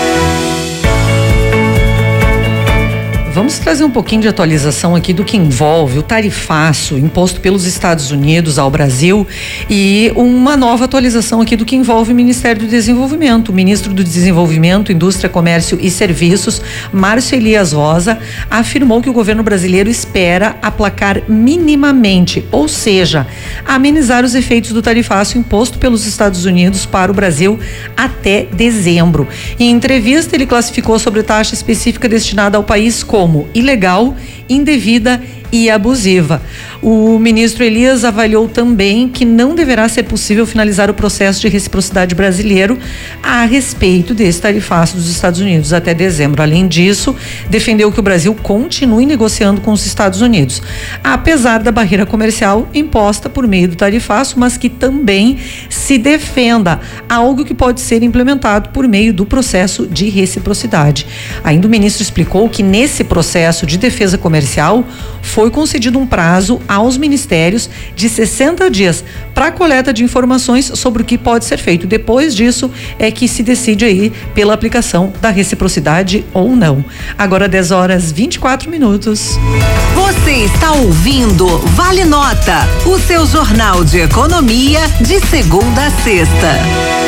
Vamos trazer um pouquinho de atualização aqui do que envolve o tarifaço imposto pelos Estados Unidos ao Brasil e uma nova atualização aqui do que envolve o Ministério do Desenvolvimento. O ministro do Desenvolvimento, Indústria, Comércio e Serviços, Márcio Elias Rosa, afirmou que o governo brasileiro espera aplacar minimamente, ou seja, amenizar os efeitos do tarifaço imposto pelos Estados Unidos para o Brasil até dezembro. Em entrevista, ele classificou sobre taxa específica destinada ao país como como ilegal, indevida e abusiva. O ministro Elias avaliou também que não deverá ser possível finalizar o processo de reciprocidade brasileiro a respeito desse tarifaço dos Estados Unidos até dezembro. Além disso, defendeu que o Brasil continue negociando com os Estados Unidos, apesar da barreira comercial imposta por meio do tarifaço, mas que também se defenda algo que pode ser implementado por meio do processo de reciprocidade. Ainda o ministro explicou que nesse processo de defesa comercial foi concedido um prazo aos ministérios de sessenta dias para a coleta de informações sobre o que pode ser feito. Depois disso é que se decide aí pela aplicação da reciprocidade ou não. Agora dez horas e vinte e quatro minutos. Você está ouvindo Vale Nota, o seu jornal de economia de segunda a sexta.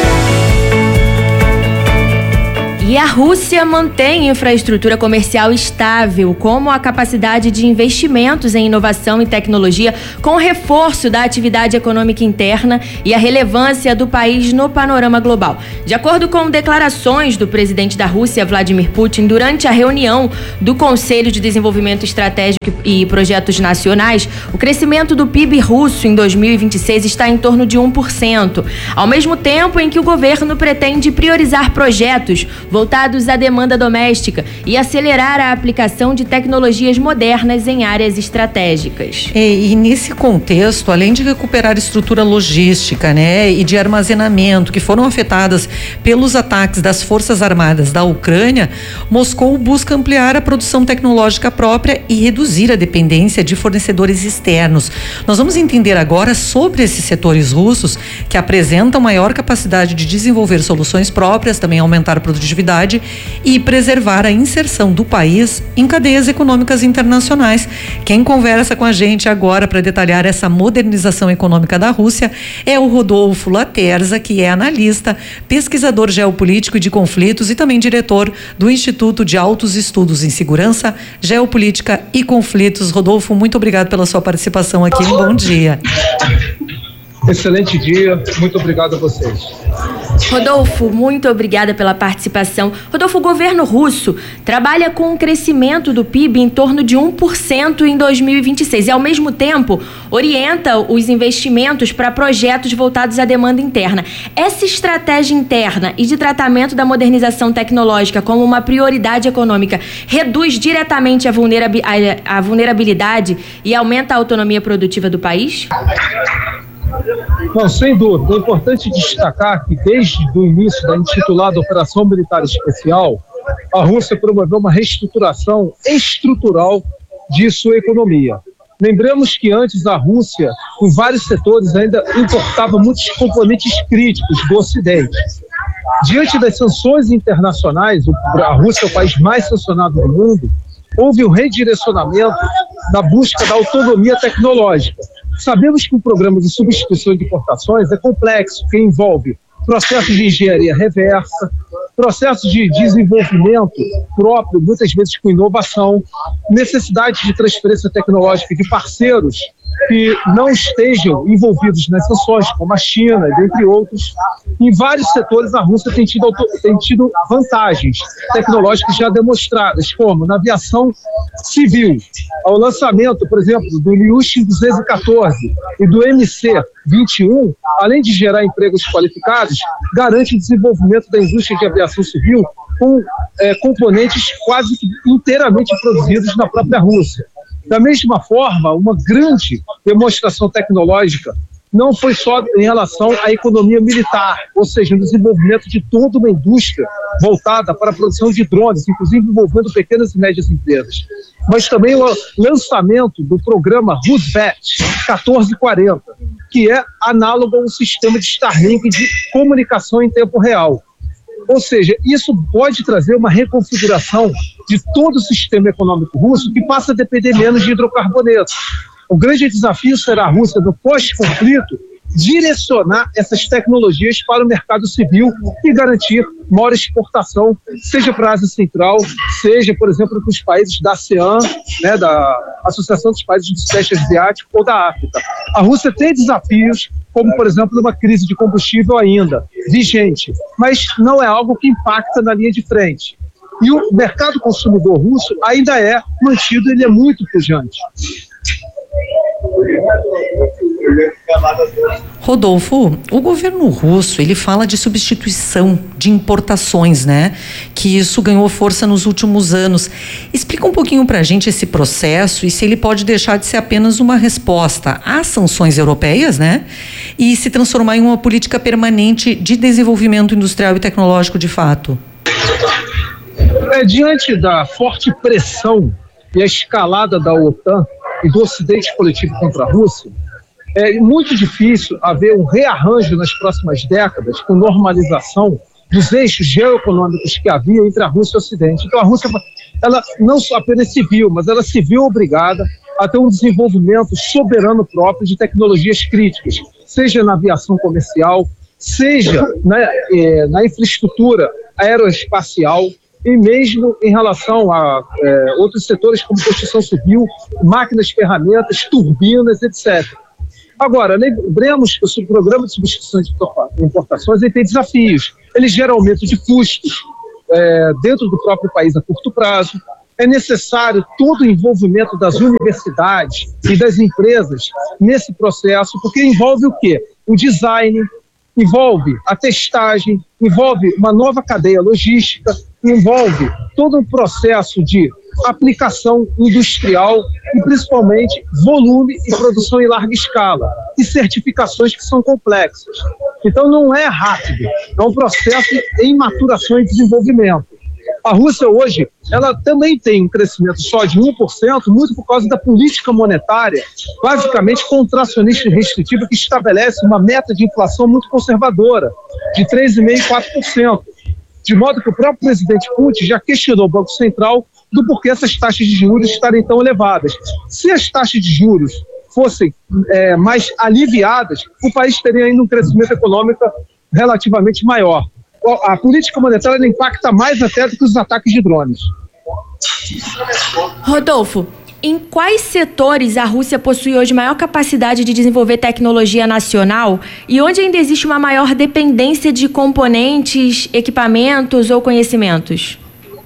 E a Rússia mantém infraestrutura comercial estável, como a capacidade de investimentos em inovação e tecnologia, com o reforço da atividade econômica interna e a relevância do país no panorama global. De acordo com declarações do presidente da Rússia, Vladimir Putin, durante a reunião do Conselho de Desenvolvimento Estratégico e Projetos Nacionais, o crescimento do P I B russo em dois mil e vinte e seis está em torno de um por cento, ao mesmo tempo em que o governo pretende priorizar projetos voltados à demanda doméstica e acelerar a aplicação de tecnologias modernas em áreas estratégicas. E, e nesse contexto, além de recuperar estrutura logística, né, e de armazenamento que foram afetadas pelos ataques das Forças Armadas da Ucrânia, Moscou busca ampliar a produção tecnológica própria e reduzir a dependência de fornecedores externos. Nós vamos entender agora sobre esses setores russos que apresentam maior capacidade de desenvolver soluções próprias, também aumentar a produtividade e preservar a inserção do país em cadeias econômicas internacionais. Quem conversa com a gente agora para detalhar essa modernização econômica da Rússia é o Rodolfo Laterza, que é analista, pesquisador geopolítico e de conflitos e também diretor do Instituto de Altos Estudos em Segurança, Geopolítica e Conflitos. Rodolfo, muito obrigado pela sua participação aqui. Um bom dia. Excelente dia, muito obrigado a vocês. Rodolfo, muito obrigada pela participação. Rodolfo, o governo russo trabalha com um crescimento do P I B em torno de um por cento em dois mil e vinte e seis e, ao mesmo tempo, orienta os investimentos para projetos voltados à demanda interna. Essa estratégia interna e de tratamento da modernização tecnológica como uma prioridade econômica reduz diretamente a, vulnerabi- a, a vulnerabilidade e aumenta a autonomia produtiva do país? Não, sem dúvida. É importante destacar que desde o início da intitulada Operação Militar Especial, a Rússia promoveu uma reestruturação estrutural de sua economia. Lembremos que antes a Rússia, em vários setores, ainda importava muitos componentes críticos do Ocidente. Diante das sanções internacionais, a Rússia é o país mais sancionado do mundo, houve um redirecionamento na busca da autonomia tecnológica. Sabemos que o programa de substituição de importações é complexo, que envolve processos de engenharia reversa, processos de desenvolvimento próprio, muitas vezes com inovação, necessidade de transferência tecnológica de parceiros que não estejam envolvidos nas sanções, como a China, dentre outros. Em vários setores, a Rússia tem tido, tem tido vantagens tecnológicas já demonstradas, como na aviação civil. Ao lançamento, por exemplo, do Ilyushin duzentos e quatorze e do M C vinte e um, além de gerar empregos qualificados, garante o desenvolvimento da indústria de aviação civil com é, componentes quase inteiramente produzidos na própria Rússia. Da mesma forma, uma grande demonstração tecnológica não foi só em relação à economia militar, ou seja, o desenvolvimento de toda uma indústria voltada para a produção de drones, inclusive envolvendo pequenas e médias empresas, mas também o lançamento do programa Roosevelt quatorze quarenta, que é análogo a um sistema de Starlink de comunicação em tempo real. Ou seja, isso pode trazer uma reconfiguração de todo o sistema econômico russo que passa a depender menos de hidrocarbonetos. O grande desafio será a Rússia, no pós-conflito, direcionar essas tecnologias para o mercado civil e garantir maior exportação, seja para a Ásia Central, seja, por exemplo, para os países da ASEAN, né, da Associação dos Países do Sudeste Asiático ou da África. A Rússia tem desafios, como, por exemplo, uma crise de combustível ainda vigente, mas não é algo que impacta na linha de frente. E o mercado consumidor russo ainda é mantido, ele é muito pujante. Rodolfo, o governo russo, ele fala de substituição de importações, né? Que isso ganhou força nos últimos anos. Explica um pouquinho pra gente esse processo e se ele pode deixar de ser apenas uma resposta às sanções europeias, né? E se transformar em uma política permanente de desenvolvimento industrial e tecnológico de fato. É, diante da forte pressão e a escalada da OTAN e do Ocidente coletivo contra a Rússia, é muito difícil haver um rearranjo nas próximas décadas com normalização dos eixos geoeconômicos que havia entre a Rússia e o Ocidente. Então a Rússia, ela não só apenas se viu, mas ela se viu obrigada a ter um desenvolvimento soberano próprio de tecnologias críticas, seja na aviação comercial, seja na, é, na infraestrutura aeroespacial e mesmo em relação a é, outros setores como construção civil, máquinas, ferramentas, turbinas, etcétera. Agora, lembremos que o programa de substituição de importações ele tem desafios. Ele gera aumento de custos é, dentro do próprio país a curto prazo. É necessário todo o envolvimento das universidades e das empresas nesse processo, porque envolve o quê? O design, envolve a testagem, envolve uma nova cadeia logística, envolve todo um processo de aplicação industrial e principalmente volume e produção em larga escala e certificações que são complexas. Então não é rápido, é um processo em maturação e desenvolvimento. A Rússia hoje, ela também tem um crescimento só de um por cento, muito por causa da política monetária, basicamente contracionista e restritiva, que estabelece uma meta de inflação muito conservadora, de três vírgula cinco por cento, quatro por cento. De modo que o próprio presidente Putin já questionou o Banco Central do porquê essas taxas de juros estarem tão elevadas. Se as taxas de juros fossem é, mais aliviadas, o país teria ainda um crescimento econômico relativamente maior. A política monetária impacta mais até do que os ataques de drones. Rodolfo, em quais setores a Rússia possui hoje maior capacidade de desenvolver tecnologia nacional e onde ainda existe uma maior dependência de componentes, equipamentos ou conhecimentos?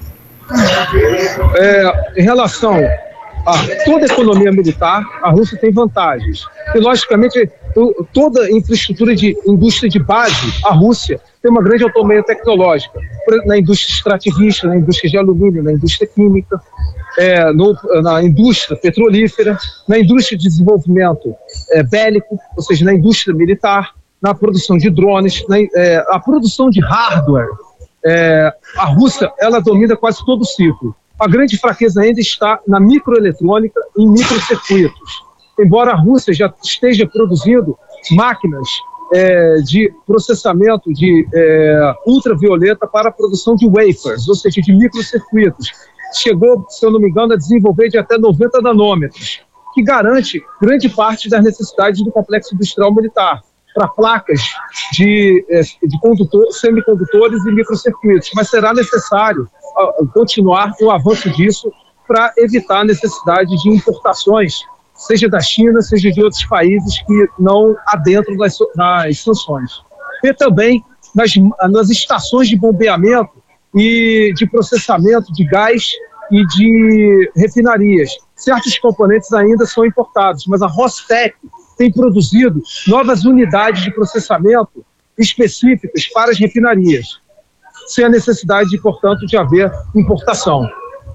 É, em relação a toda a economia militar, a Rússia tem vantagens. E, logicamente, toda a infraestrutura de indústria de base, a Rússia tem uma grande autonomia tecnológica. Na indústria extrativista, na indústria de alumínio, na indústria química, é, no, na indústria petrolífera, na indústria de desenvolvimento é, bélico, ou seja, na indústria militar, na produção de drones, na é, a produção de hardware. É, a Rússia, ela domina quase todo o ciclo. A grande fraqueza ainda está na microeletrônica e em microcircuitos. Embora a Rússia já esteja produzindo máquinas é, de processamento de é, ultravioleta para a produção de wafers, ou seja, de microcircuitos. Chegou, se eu não me engano, a desenvolver de até noventa nanômetros, que garante grande parte das necessidades do complexo industrial militar, para placas de, de condutor, semicondutores e microcircuitos, mas será necessário uh, continuar o avanço disso para evitar a necessidade de importações, seja da China, seja de outros países que não adentram nas, nas sanções. E também nas, nas estações de bombeamento e de processamento de gás e de refinarias. Certos componentes ainda são importados, mas a Rostec tem produzido novas unidades de processamento específicas para as refinarias, sem a necessidade, portanto, de haver importação.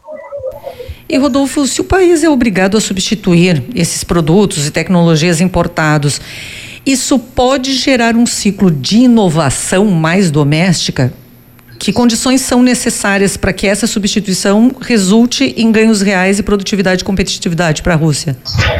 E, Rodolfo, se o país é obrigado a substituir esses produtos e tecnologias importados, isso pode gerar um ciclo de inovação mais doméstica? Que condições são necessárias para que essa substituição resulte em ganhos reais e produtividade e competitividade para a Rússia?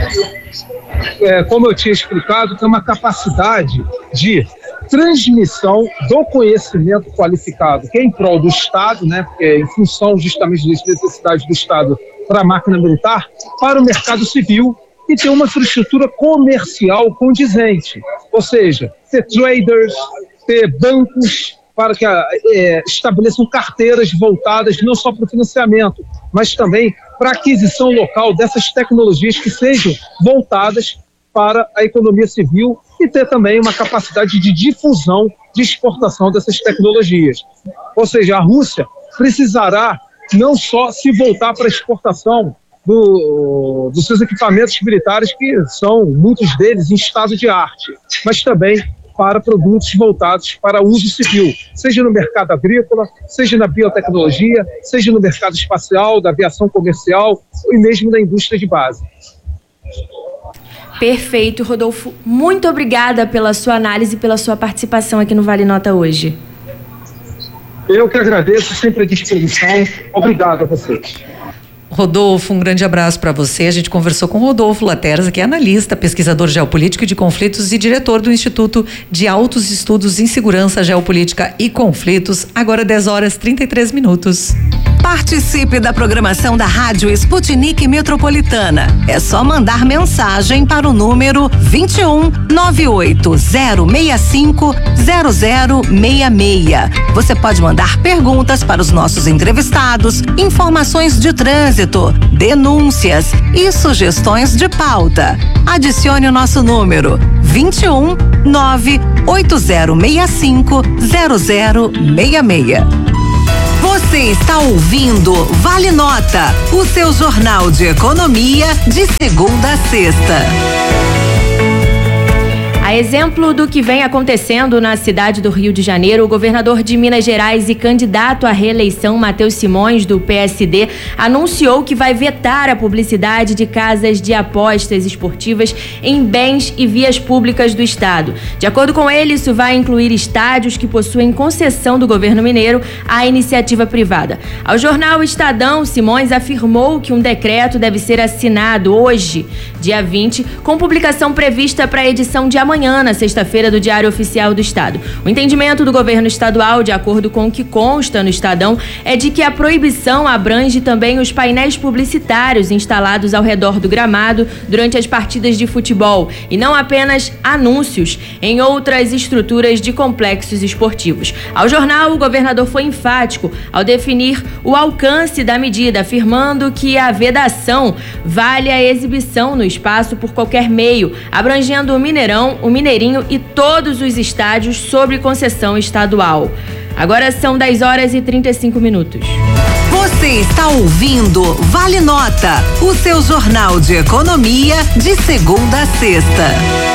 É, como eu tinha explicado, tem uma capacidade de transmissão do conhecimento qualificado, que é em prol do Estado, né, porque é em função justamente das necessidades do Estado para a máquina militar, para o mercado civil e ter uma infraestrutura comercial condizente, ou seja, ter traders, ter bancos para que é, estabeleçam carteiras voltadas não só para o financiamento, mas também para a aquisição local dessas tecnologias que sejam voltadas para a economia civil e ter também uma capacidade de difusão, de exportação dessas tecnologias. Ou seja, a Rússia precisará não só se voltar para a exportação do, dos seus equipamentos militares, que são, muitos deles, em estado de arte, mas também para produtos voltados para uso civil, seja no mercado agrícola, seja na biotecnologia, seja no mercado espacial, da aviação comercial e mesmo na indústria de base. Perfeito, Rodolfo. Muito obrigada pela sua análise e pela sua participação aqui no Vale Nota hoje. Eu que agradeço, sempre à disposição. Obrigado a vocês. Rodolfo, um grande abraço para você. A gente conversou com o Rodolfo Laterza, que é analista, pesquisador geopolítico e de conflitos e diretor do Instituto de Altos Estudos em Segurança, Geopolítica e Conflitos. Agora dez horas e trinta e três minutos. Participe da programação da Rádio Sputnik Metropolitana. É só mandar mensagem para o número vinte e um, nove oito zero seis cinco, zero zero seis seis. Você pode mandar perguntas para os nossos entrevistados, informações de trânsito, denúncias e sugestões de pauta. Adicione o nosso número vinte e um, nove oito zero seis cinco, zero zero seis seis. Você está ouvindo Vale Nota, o seu jornal de economia de segunda a sexta. A exemplo do que vem acontecendo na cidade do Rio de Janeiro, o governador de Minas Gerais e candidato à reeleição, Matheus Simões, do P S D, anunciou que vai vetar a publicidade de casas de apostas esportivas em bens e vias públicas do estado. De acordo com ele, isso vai incluir estádios que possuem concessão do governo mineiro à iniciativa privada. Ao jornal Estadão, Simões afirmou que um decreto deve ser assinado hoje, dia vinte, com publicação prevista para a edição de amanhã, na sexta-feira, do Diário Oficial do Estado. O entendimento do governo estadual, de acordo com o que consta no Estadão, é de que a proibição abrange também os painéis publicitários instalados ao redor do gramado durante as partidas de futebol e não apenas anúncios em outras estruturas de complexos esportivos. Ao jornal, o governador foi enfático ao definir o alcance da medida, afirmando que a vedação vale a exibição no espaço por qualquer meio, abrangendo o Mineirão, o Mineirinho e todos os estádios sob concessão estadual. Agora são dez horas e trinta e cinco minutos. Você está ouvindo Vale Nota, o seu jornal de economia de segunda a sexta.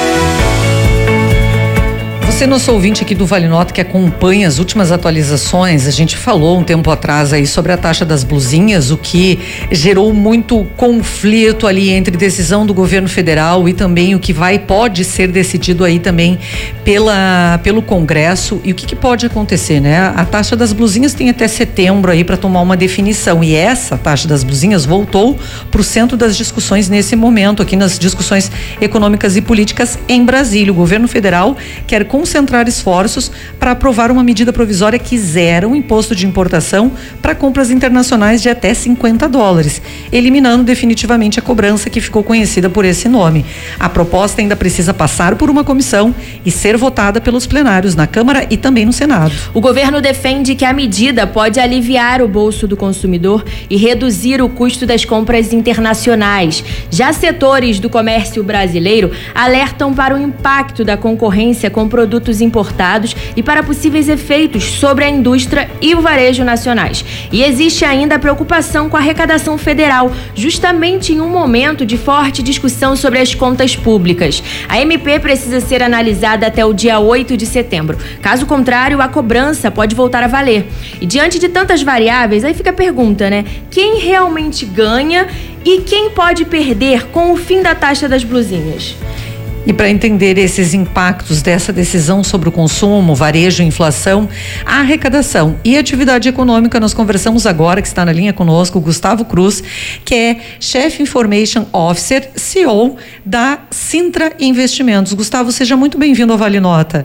Você, nosso ouvinte aqui do Vale Nota, que acompanha as últimas atualizações, a gente falou um tempo atrás aí sobre a taxa das blusinhas, o que gerou muito conflito ali entre decisão do governo federal e também o que vai, pode ser decidido aí também pela, pelo Congresso. E o que, que pode acontecer, né? A taxa das blusinhas tem até setembro aí para tomar uma definição, e essa taxa das blusinhas voltou para o centro das discussões nesse momento, aqui nas discussões econômicas e políticas em Brasília. O governo federal quer concentrar esforços para aprovar uma medida provisória que zera o imposto de importação para compras internacionais de até cinquenta dólares, eliminando definitivamente a cobrança que ficou conhecida por esse nome. A proposta ainda precisa passar por uma comissão e ser votada pelos plenários na Câmara e também no Senado. O governo defende que a medida pode aliviar o bolso do consumidor e reduzir o custo das compras internacionais. Já setores do comércio brasileiro alertam para o impacto da concorrência com produtos importados e para possíveis efeitos sobre a indústria e o varejo nacionais. E existe ainda a preocupação com a arrecadação federal, justamente em um momento de forte discussão sobre as contas públicas. A M P precisa ser analisada até o dia oito de setembro. Caso contrário, a cobrança pode voltar a valer. E diante de tantas variáveis, aí fica a pergunta, né? Quem realmente ganha e quem pode perder com o fim da taxa das blusinhas? E para entender esses impactos dessa decisão sobre o consumo, varejo, inflação, a arrecadação e atividade econômica, nós conversamos agora, que está na linha conosco, o Gustavo Cruz, que é Chief Information Officer, C E O da Sintra Investimentos. Gustavo, seja muito bem-vindo ao Vale Nota.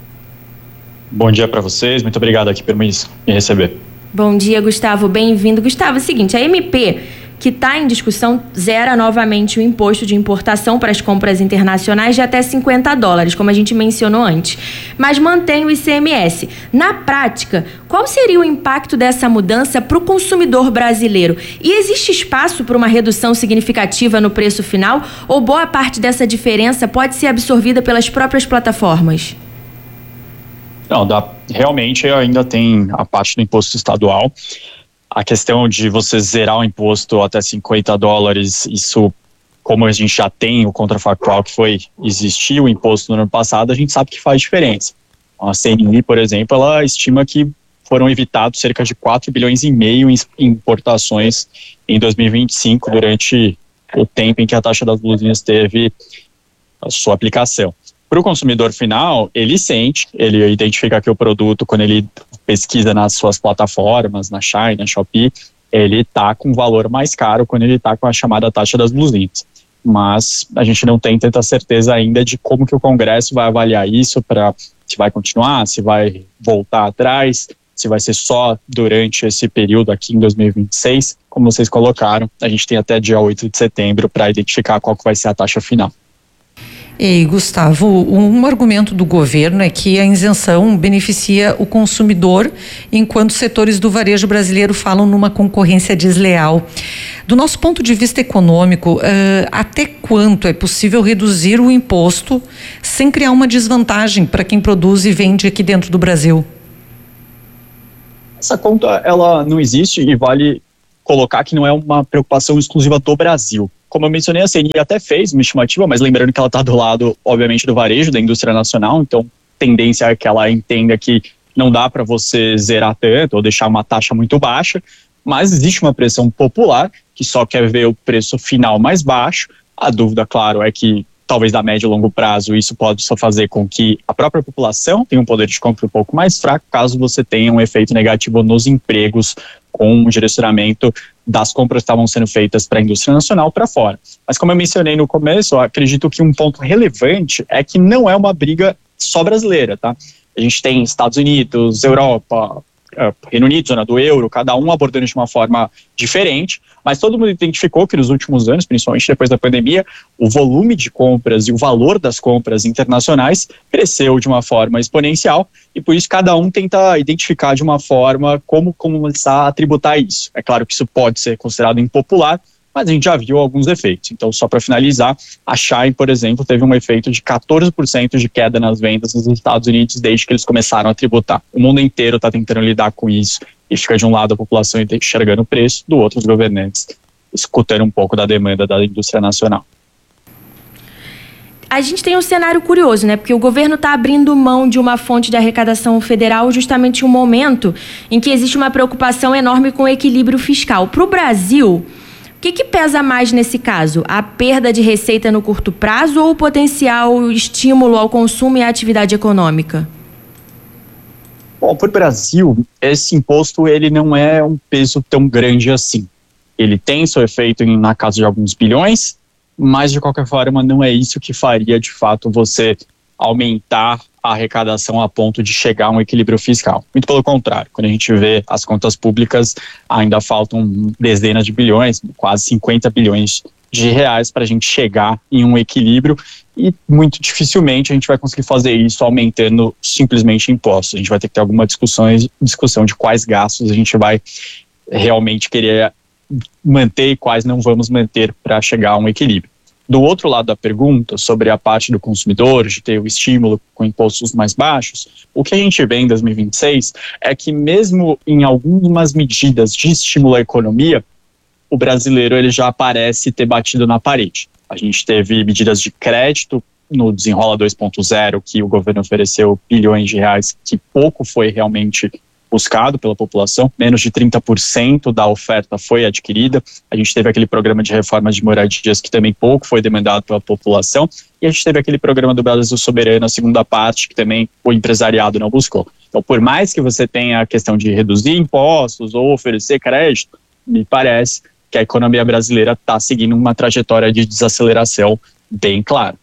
Bom dia para vocês, muito obrigado aqui por me receber. Bom dia, Gustavo, bem-vindo. Gustavo, é o seguinte, a M P, que está em discussão, zera novamente o imposto de importação para as compras internacionais de até cinquenta dólares, como a gente mencionou antes, mas mantém o I C M S. Na prática, qual seria o impacto dessa mudança para o consumidor brasileiro? E existe espaço para uma redução significativa no preço final, ou boa parte dessa diferença pode ser absorvida pelas próprias plataformas? Não, dá, realmente ainda tem a parte do imposto estadual. A questão de você zerar o imposto até cinquenta dólares, isso, como a gente já tem o contrafactual que foi existir o imposto no ano passado, a gente sabe que faz diferença. A C N I, por exemplo, ela estima que foram evitados cerca de quatro bilhões e meio em importações em dois mil e vinte e cinco, durante o tempo em que a taxa das blusinhas teve a sua aplicação. Para o consumidor final, ele sente, ele identifica que o produto, quando ele pesquisa nas suas plataformas, na Shine, na Shopee, ele está com um valor mais caro quando ele está com a chamada taxa das blusinhas. Mas a gente não tem tanta certeza ainda de como que o Congresso vai avaliar isso, para se vai continuar, se vai voltar atrás, se vai ser só durante esse período aqui em dois mil e vinte e seis. Como vocês colocaram, a gente tem até dia oito de setembro para identificar qual que vai ser a taxa final. E Gustavo, um argumento do governo é que a isenção beneficia o consumidor, enquanto setores do varejo brasileiro falam numa concorrência desleal. Do nosso ponto de vista econômico, uh, até quanto é possível reduzir o imposto sem criar uma desvantagem para quem produz e vende aqui dentro do Brasil? Essa conta, ela não existe, e vale colocar que não é uma preocupação exclusiva do Brasil. Como eu mencionei, a C N I até fez uma estimativa, mas lembrando que ela está do lado, obviamente, do varejo, da indústria nacional, então tendência é que ela entenda que não dá para você zerar tanto ou deixar uma taxa muito baixa, mas existe uma pressão popular que só quer ver o preço final mais baixo. A dúvida, claro, é que talvez a médio e longo prazo isso pode só fazer com que a própria população tenha um poder de compra um pouco mais fraco, caso você tenha um efeito negativo nos empregos, com o direcionamento das compras que estavam sendo feitas para a indústria nacional para fora. Mas como eu mencionei no começo, eu acredito que um ponto relevante é que não é uma briga só brasileira, tá? A gente tem Estados Unidos, Europa, Reino Unido, zona do euro, cada um abordando de uma forma diferente, mas todo mundo identificou que nos últimos anos, principalmente depois da pandemia, o volume de compras e o valor das compras internacionais cresceu de uma forma exponencial, e por isso cada um tenta identificar de uma forma como começar a tributar isso. É claro que isso pode ser considerado impopular, mas a gente já viu alguns efeitos. Então, só para finalizar, a Shine, por exemplo, teve um efeito de quatorze por cento de queda nas vendas nos Estados Unidos desde que eles começaram a tributar. O mundo inteiro está tentando lidar com isso, e fica de um lado a população enxergando o preço, do outro os governantes escutando um pouco da demanda da indústria nacional. A gente tem um cenário curioso, né? Porque o governo está abrindo mão de uma fonte de arrecadação federal justamente em um momento em que existe uma preocupação enorme com o equilíbrio fiscal. Para o Brasil, o que, que pesa mais nesse caso? A perda de receita no curto prazo ou o potencial estímulo ao consumo e à atividade econômica? Bom, para o Brasil, esse imposto ele não é um peso tão grande assim. Ele tem seu efeito em, na casa de alguns bilhões, mas de qualquer forma não é isso que faria de fato você aumentar a arrecadação a ponto de chegar a um equilíbrio fiscal. Muito pelo contrário, quando a gente vê as contas públicas, ainda faltam dezenas de bilhões, quase cinquenta bilhões de reais para a gente chegar em um equilíbrio, e muito dificilmente a gente vai conseguir fazer isso aumentando simplesmente impostos. A gente vai ter que ter alguma discussão, discussão de quais gastos a gente vai realmente querer manter e quais não vamos manter para chegar a um equilíbrio. Do outro lado da pergunta, sobre a parte do consumidor, de ter o estímulo com impostos mais baixos, o que a gente vê em dois mil e vinte e seis é que mesmo em algumas medidas de estímulo à economia, o brasileiro ele já parece ter batido na parede. A gente teve medidas de crédito no Desenrola dois ponto zero, que o governo ofereceu bilhões de reais, que pouco foi realmente buscado pela população, menos de trinta por cento da oferta foi adquirida. A gente teve aquele programa de reformas de moradias que também pouco foi demandado pela população, e a gente teve aquele programa do Brasil Soberano, a segunda parte, que também o empresariado não buscou. Então, por mais que você tenha a questão de reduzir impostos ou oferecer crédito, me parece que a economia brasileira está seguindo uma trajetória de desaceleração bem clara.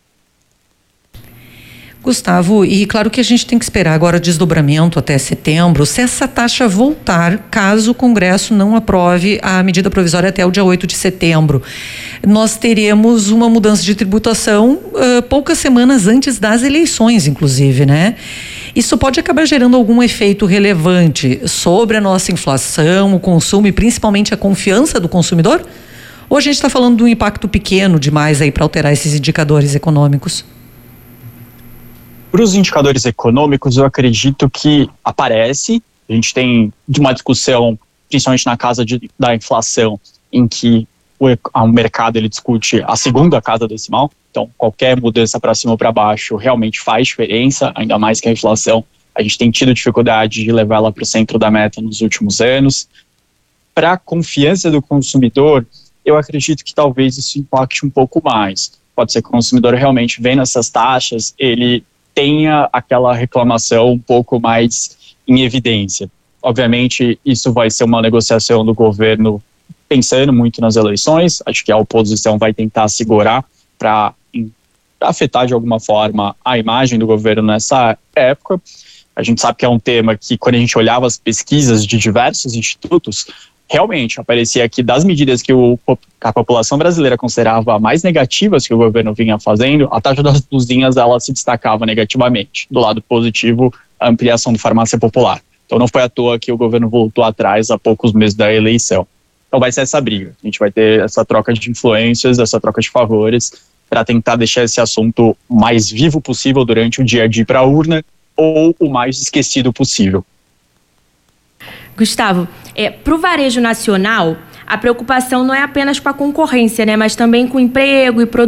Gustavo, e claro que a gente tem que esperar agora desdobramento até setembro, se essa taxa voltar, caso o Congresso não aprove a medida provisória até o dia oito de setembro. Nós teremos uma mudança de tributação uh, poucas semanas antes das eleições, inclusive, né? Isso pode acabar gerando algum efeito relevante sobre a nossa inflação, o consumo e principalmente a confiança do consumidor? Ou a gente está falando de um impacto pequeno demais aí para alterar esses indicadores econômicos? Para os indicadores econômicos, eu acredito que aparece. A gente tem uma discussão principalmente na casa de, da inflação, em que o, o mercado ele discute a segunda casa decimal. Então, qualquer mudança para cima ou para baixo realmente faz diferença, ainda mais que a inflação, a gente tem tido dificuldade de levar ela para o centro da meta nos últimos anos. Para a confiança do consumidor, eu acredito que talvez isso impacte um pouco mais. Pode ser que o consumidor realmente, vendo essas taxas, ele tenha aquela reclamação um pouco mais em evidência. Obviamente, isso vai ser uma negociação do governo pensando muito nas eleições. Acho que a oposição vai tentar segurar para afetar de alguma forma a imagem do governo nessa época. A gente sabe que é um tema que, quando a gente olhava as pesquisas de diversos institutos, realmente aparecia que das medidas que o, a população brasileira considerava mais negativas que o governo vinha fazendo, a taxa das blusinhas ela se destacava negativamente. Do lado positivo, a ampliação de farmácia popular. Então não foi à toa que o governo voltou atrás há poucos meses da eleição. Então vai ser essa briga. A gente vai ter essa troca de influências, essa troca de favores, para tentar deixar esse assunto mais vivo possível durante o dia a dia para a urna, ou o mais esquecido possível. Gustavo, é, para o varejo nacional, a preocupação não é apenas com a concorrência, né, mas também com o emprego e produção.